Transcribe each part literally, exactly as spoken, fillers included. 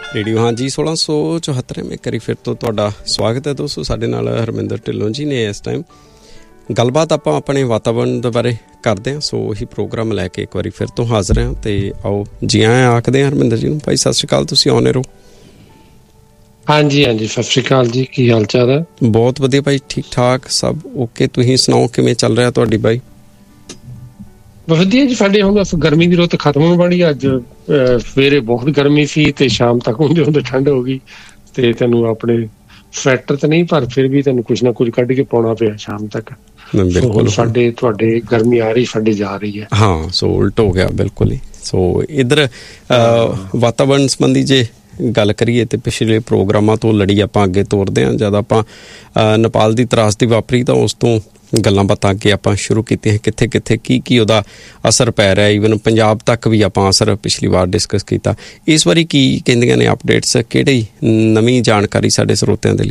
Radio ਹਾਂਜੀ ਸੋਲਾਂ ਸੌ ਚੁਹੱਤਰ ਇੱਕ ਵਾਰੀ ਫਿਰ ਤੋਂ ਤੁਹਾਡਾ ਸਵਾਗਤ ਹੈ ਦੋਸਤੋ। ਸਾਡੇ ਨਾਲ ਹਰਮਿੰਦਰ ਢਿੱਲੋਂ ਜੀ ਨੇ। ਇਸ ਟਾਈਮ ਗੱਲਬਾਤ ਆਪਾਂ ਆਪਣੇ ਵਾਤਾਵਰਨ ਦੇ ਬਾਰੇ ਕਰਦੇ ਹਾਂ, ਸੋ ਉਹੀ ਪ੍ਰੋਗਰਾਮ ਲੈ ਕੇ ਇੱਕ ਵਾਰੀ ਫਿਰ ਤੋਂ ਹਾਜ਼ਰ ਹਾਂ। ਅਤੇ ਆਓ ਜੀ ਆਇਆਂ ਆਖਦੇ ਹਾਂ ਹਰਮਿੰਦਰ ਜੀ ਨੂੰ। ਭਾਈ ਸਤਿ ਸ਼੍ਰੀ ਅਕਾਲ, ਤੁਸੀਂ ਆਉਂਦੇ ਰਹੋ। ਹਾਂਜੀ ਹਾਂਜੀ ਸਤਿ ਸ਼੍ਰੀ ਅਕਾਲ ਜੀ, ਕੀ ਹਾਲ ਚਾਲ ਹੈ? ਬਹੁਤ ਵਧੀਆ ਭਾਈ, ਠੀਕ ਠਾਕ ਸਭ ਓਕੇ। ਤੁਸੀਂ ਸੁਣਾਓ ਕਿਵੇਂ ਚੱਲ ਰਿਹਾ ਤੁਹਾਡੀ ਬਾਈ? ਵਧੀਆ ਜੀ, ਸਾਡੇ ਹੁਣ ਗਰਮੀ ਦੀ ਰੁੱਤ ਖਤਮ ਹੋਣ ਵਾਲੀ। ਅੱਜ ਸਵੇਰੇ ਬਹੁਤ ਗਰਮੀ ਸੀ ਤੇ ਸ਼ਾਮ ਤੱਕ ਹੁੰਦੇ ਹੁੰਦੇ ਠੰਡ ਹੋ ਗਈ। ਤੇ ਤੈਨੂੰ ਆਪਣੇ ਸਵੈਟਰ ਤਾਂ ਨਹੀਂ, ਪਰ ਫਿਰ ਵੀ ਤੈਨੂੰ ਕੁਛ ਨਾ ਕੁਝ ਕੱਢ ਕੇ ਪਾਉਣਾ ਪਿਆ ਸ਼ਾਮ ਤੱਕ। ਬਿਲਕੁਲ ਸਾਡੇ ਤੁਹਾਡੇ ਗਰਮੀ ਆ ਰਹੀ, ਸਾਡੇ ਜਾ ਰਹੀ ਹੈ। ਹਾਂ, ਸੋ ਉਲਟ ਹੋ ਗਿਆ ਬਿਲਕੁਲ ਹੀ। ਸੋ ਇੱਧਰ ਵਾਤਾਵਰਨ ਸੰਬੰਧੀ ਜੇ ਗੱਲ ਕਰੀਏ ਤੇ ਪਿਛਲੇ ਪ੍ਰੋਗਰਾਮਾਂ ਤੋਂ ਲੜੀ ਆਪਾਂ ਅੱਗੇ ਤੋਰਦੇ ਹਾਂ। ਜਦ ਆਪਾਂ ਨੇਪਾਲ ਦੀ ਤਰਾਸਦੀ ਵਾਪਰੀ ਤਾਂ ਉਸ ਤੋਂ ਗੱਲਾਂ ਬਾਤਾਂ ਅੱਗੇ ਆਪਾਂ ਸ਼ੁਰੂ ਕੀਤੀਆਂ, ਕਿੱਥੇ ਕਿੱਥੇ ਕੀ ਕੀ ਉਹਦਾ ਅਸਰ ਪੈ ਰਿਹਾ। ਈਵਨ ਪੰਜਾਬ ਤੱਕ ਵੀ ਆਪਾਂ ਅਸਰ ਪਿਛਲੀ ਵਾਰ ਡਿਸਕਸ ਕੀਤਾ। ਇਸ ਵਾਰੀ ਕੀ ਕਹਿੰਦੀਆਂ ਨੇ ਅਪਡੇਟਸ, ਕਿਹੜੀ ਨਵੀਂ ਜਾਣਕਾਰੀ ਸਾਡੇ ਸਰੋਤਿਆਂ ਦੇ ਲਈ?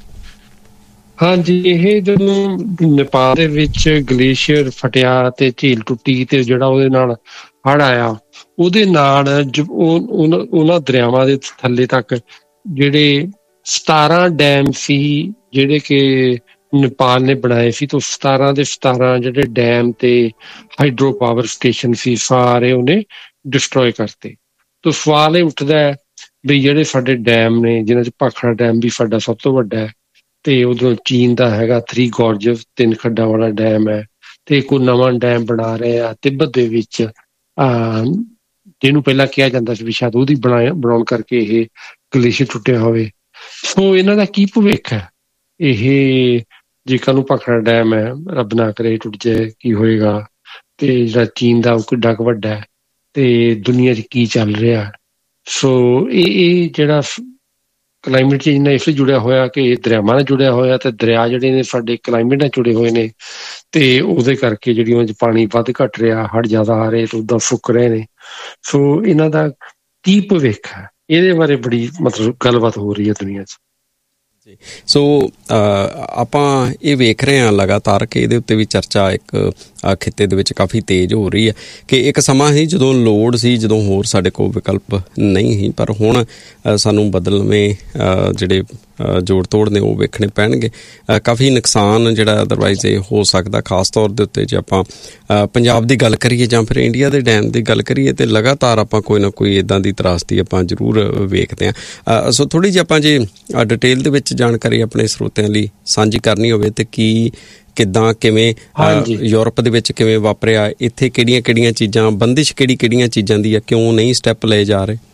ਹਾਂਜੀ, ਇਹ ਜਦੋਂ ਨੇਪਾਲ ਦੇ ਵਿੱਚ ਗਲੇਸ਼ੀਅਰ ਫਟਿਆ ਤੇ ਝੀਲ ਟੁੱਟੀ ਤੇ ਜਿਹੜਾ ਉਹਦੇ ਨਾਲ ਹੜ੍ਹ ਆਇਆ, ਉਹਦੇ ਨਾਲ ਉਹਨਾਂ ਦਰਿਆਵਾਂ ਦੇ ਥੱਲੇ ਤੱਕ ਜਿਹੜੇ ਸਤਾਰਾਂ ਡੈਮ ਸੀ ਜਿਹੜੇ ਕਿ ਨੇਪਾਲ ਨੇ ਬਣਾਏ ਸੀ, ਤੇ ਸਤਾਰਾਂ ਦੇ ਸਤਾਰਾਂ ਜਿਹੜੇ ਡੈਮ ਤੇ ਹਾਈਡਰੋ ਪਾਵਰ ਸਟੇਸ਼ਨ ਸੀ ਸਾਰੇ ਉਹਨੇ ਡਿਸਟਰੋਏ ਕਰਤੇ। ਤੋ ਸਵਾਲ ਇਹ ਉੱਠਦਾ ਹੈ ਵੀ ਜਿਹੜੇ ਸਾਡੇ ਡੈਮ ਨੇ, ਜਿਹਨਾਂ 'ਚ ਭਾਖੜਾ ਡੈਮ ਵੀ ਸਾਡਾ ਸਭ ਤੋਂ ਵੱਡਾ ਹੈ, ਤੇ ਉਧਰੋਂ ਚੀਨ ਦਾ ਹੈਗਾ ਥਰੀ ਗੋਰਜਸ ਤਿੰਨ ਖੱਡਾਂ ਵਾਲਾ ਡੈਮ ਹੈ, ਤੇ ਕੋਈ ਨਵਾਂ ਡੈਮ ਬਣਾ ਰਹੇ ਆ ਤਿੱਬਤ ਦੇ ਵਿੱਚ, ਅਹ ਜਿਹਨੂੰ ਪਹਿਲਾਂ ਕਿਹਾ ਜਾਂਦਾ ਸੀ ਵੀ ਸ਼ਾਇਦ ਉਹਦੀ ਬਣਾ ਬਣਾਉਣ ਕਰਕੇ ਇਹ ਗਲੇਸ਼ੀਅਰ ਟੁੱਟਿਆ ਹੋਵੇ। ਸੋ ਇਹਨਾਂ ਦਾ ਕੀ ਭਵਿੱਖ ਹੈ? ਇਹ ਜੇ ਕੱਲ੍ਹ ਨੂੰ ਭਾਖੜਾ ਡੈਮ ਹੈ, ਰੱਬ ਨਾ ਕਰੇ ਟੁੱਟ ਜਾਏ, ਕੀ ਹੋਏਗਾ? ਤੇ ਜਿਹੜਾ ਚੀਨ ਦਾ ਉਹ ਕਿੱਡਾ ਕੁ ਵੱਡਾ ਹੈ, ਤੇ ਦੁਨੀਆ 'ਚ ਕੀ ਚੱਲ ਰਿਹਾ? ਸੋ ਇਹ ਇਹ ਜਿਹੜਾ ਕਲਾਈਮੇਟ ਚੇਂਜ ਨਾਲ ਇਸ ਲਈ ਜੁੜਿਆ ਹੋਇਆ ਕਿ ਇਹ ਦਰਿਆਵਾਂ ਨਾਲ ਜੁੜਿਆ ਹੋਇਆ, ਤੇ ਦਰਿਆ ਜਿਹੜੇ ਨੇ ਸਾਡੇ ਕਲਾਈਮੇਟ ਨਾਲ ਜੁੜੇ ਹੋਏ ਨੇ, ਤੇ ਉਹਦੇ ਕਰਕੇ ਜਿਹੜੀ ਉਹਨਾਂ 'ਚ ਪਾਣੀ ਵੱਧ ਘੱਟ ਰਿਹਾ, ਹੜ੍ਹ ਜ਼ਿਆਦਾ ਆ ਰਹੇ ਤੇ ਉੱਦਾਂ ਸੁੱਕ ਰਹੇ ਨੇ। ਸੋ ਇਹਨਾਂ ਦਾ ਕੀ ਭਵਿੱਖ ਹੈ, ਇਹਦੇ ਬਾਰੇ ਬੜੀ ਮਤਲਬ ਗੱਲਬਾਤ ਹੋ ਰਹੀ ਹੈ ਦੁਨੀਆ 'ਚ। ਸੋ ਆਪਾਂ ਇਹ ਵੇਖ ਰਹੇ ਹਾਂ ਲਗਾਤਾਰ ਕਿ ਇਹਦੇ ਉੱਤੇ ਵੀ ਚਰਚਾ ਇੱਕ ਖਿੱਤੇ ਦੇ ਵਿੱਚ ਕਾਫੀ ਤੇਜ਼ ਹੋ ਰਹੀ ਹੈ ਕਿ ਇੱਕ ਸਮਾਂ ਸੀ ਜਦੋਂ ਲੋੜ ਸੀ, ਜਦੋਂ ਹੋਰ ਸਾਡੇ ਕੋਲ ਵਿਕਲਪ ਨਹੀਂ ਸੀ, ਪਰ ਹੁਣ ਸਾਨੂੰ ਬਦਲਵੇਂ ਜਿਹੜੇ ਜੋੜ ਤੋੜ ਨੇ ਉਹ ਵੇਖਣੇ ਪੈਣਗੇ। ਕਾਫੀ ਨੁਕਸਾਨ ਜਿਹੜਾ ਅਦਰਵਾਈਜ਼ ਇਹ ਹੋ ਸਕਦਾ, ਖਾਸ ਤੌਰ ਦੇ ਉੱਤੇ ਜੇ ਆਪਾਂ ਪੰਜਾਬ ਦੀ ਗੱਲ ਕਰੀਏ ਜਾਂ ਫਿਰ ਇੰਡੀਆ ਦੇ ਡੈਮ ਦੀ ਗੱਲ ਕਰੀਏ, ਤੇ ਲਗਾਤਾਰ ਆਪਾਂ ਕੋਈ ਨਾ ਕੋਈ ਇੱਦਾਂ ਦੀ ਤਰਾਸਦੀ ਆਪਾਂ ਜ਼ਰੂਰ ਵੇਖਦੇ ਹਾਂ। ਸੋ ਥੋੜ੍ਹੀ ਜਿਹੀ ਆਪਾਂ ਜੇ ਡਿਟੇਲ ਦੇ ਵਿੱਚ ਜਾਣਕਾਰੀ ਆਪਣੇ ਸਰੋਤਿਆਂ ਲਈ ਸਾਂਝੀ ਕਰਨੀ ਹੋਵੇ ਤੇ ਕੀ ਕਿੱਦਾਂ ਕਿਵੇਂ ਯੂਰਪ ਦੇ ਵਿੱਚ ਕਿਵੇਂ ਵਾਪਰਿਆ, ਇੱਥੇ ਕਿਹੜੀਆਂ ਕਿਹੜੀਆਂ ਚੀਜ਼ਾਂ, ਬੰਦਿਸ਼ ਕਿਹੜੀ ਕਿਹੜੀਆਂ ਚੀਜ਼ਾਂ ਦੀ ਆ, ਕਿਉਂ ਨਹੀਂ ਸਟੈਪ ਲਏ ਜਾ ਰਹੇ?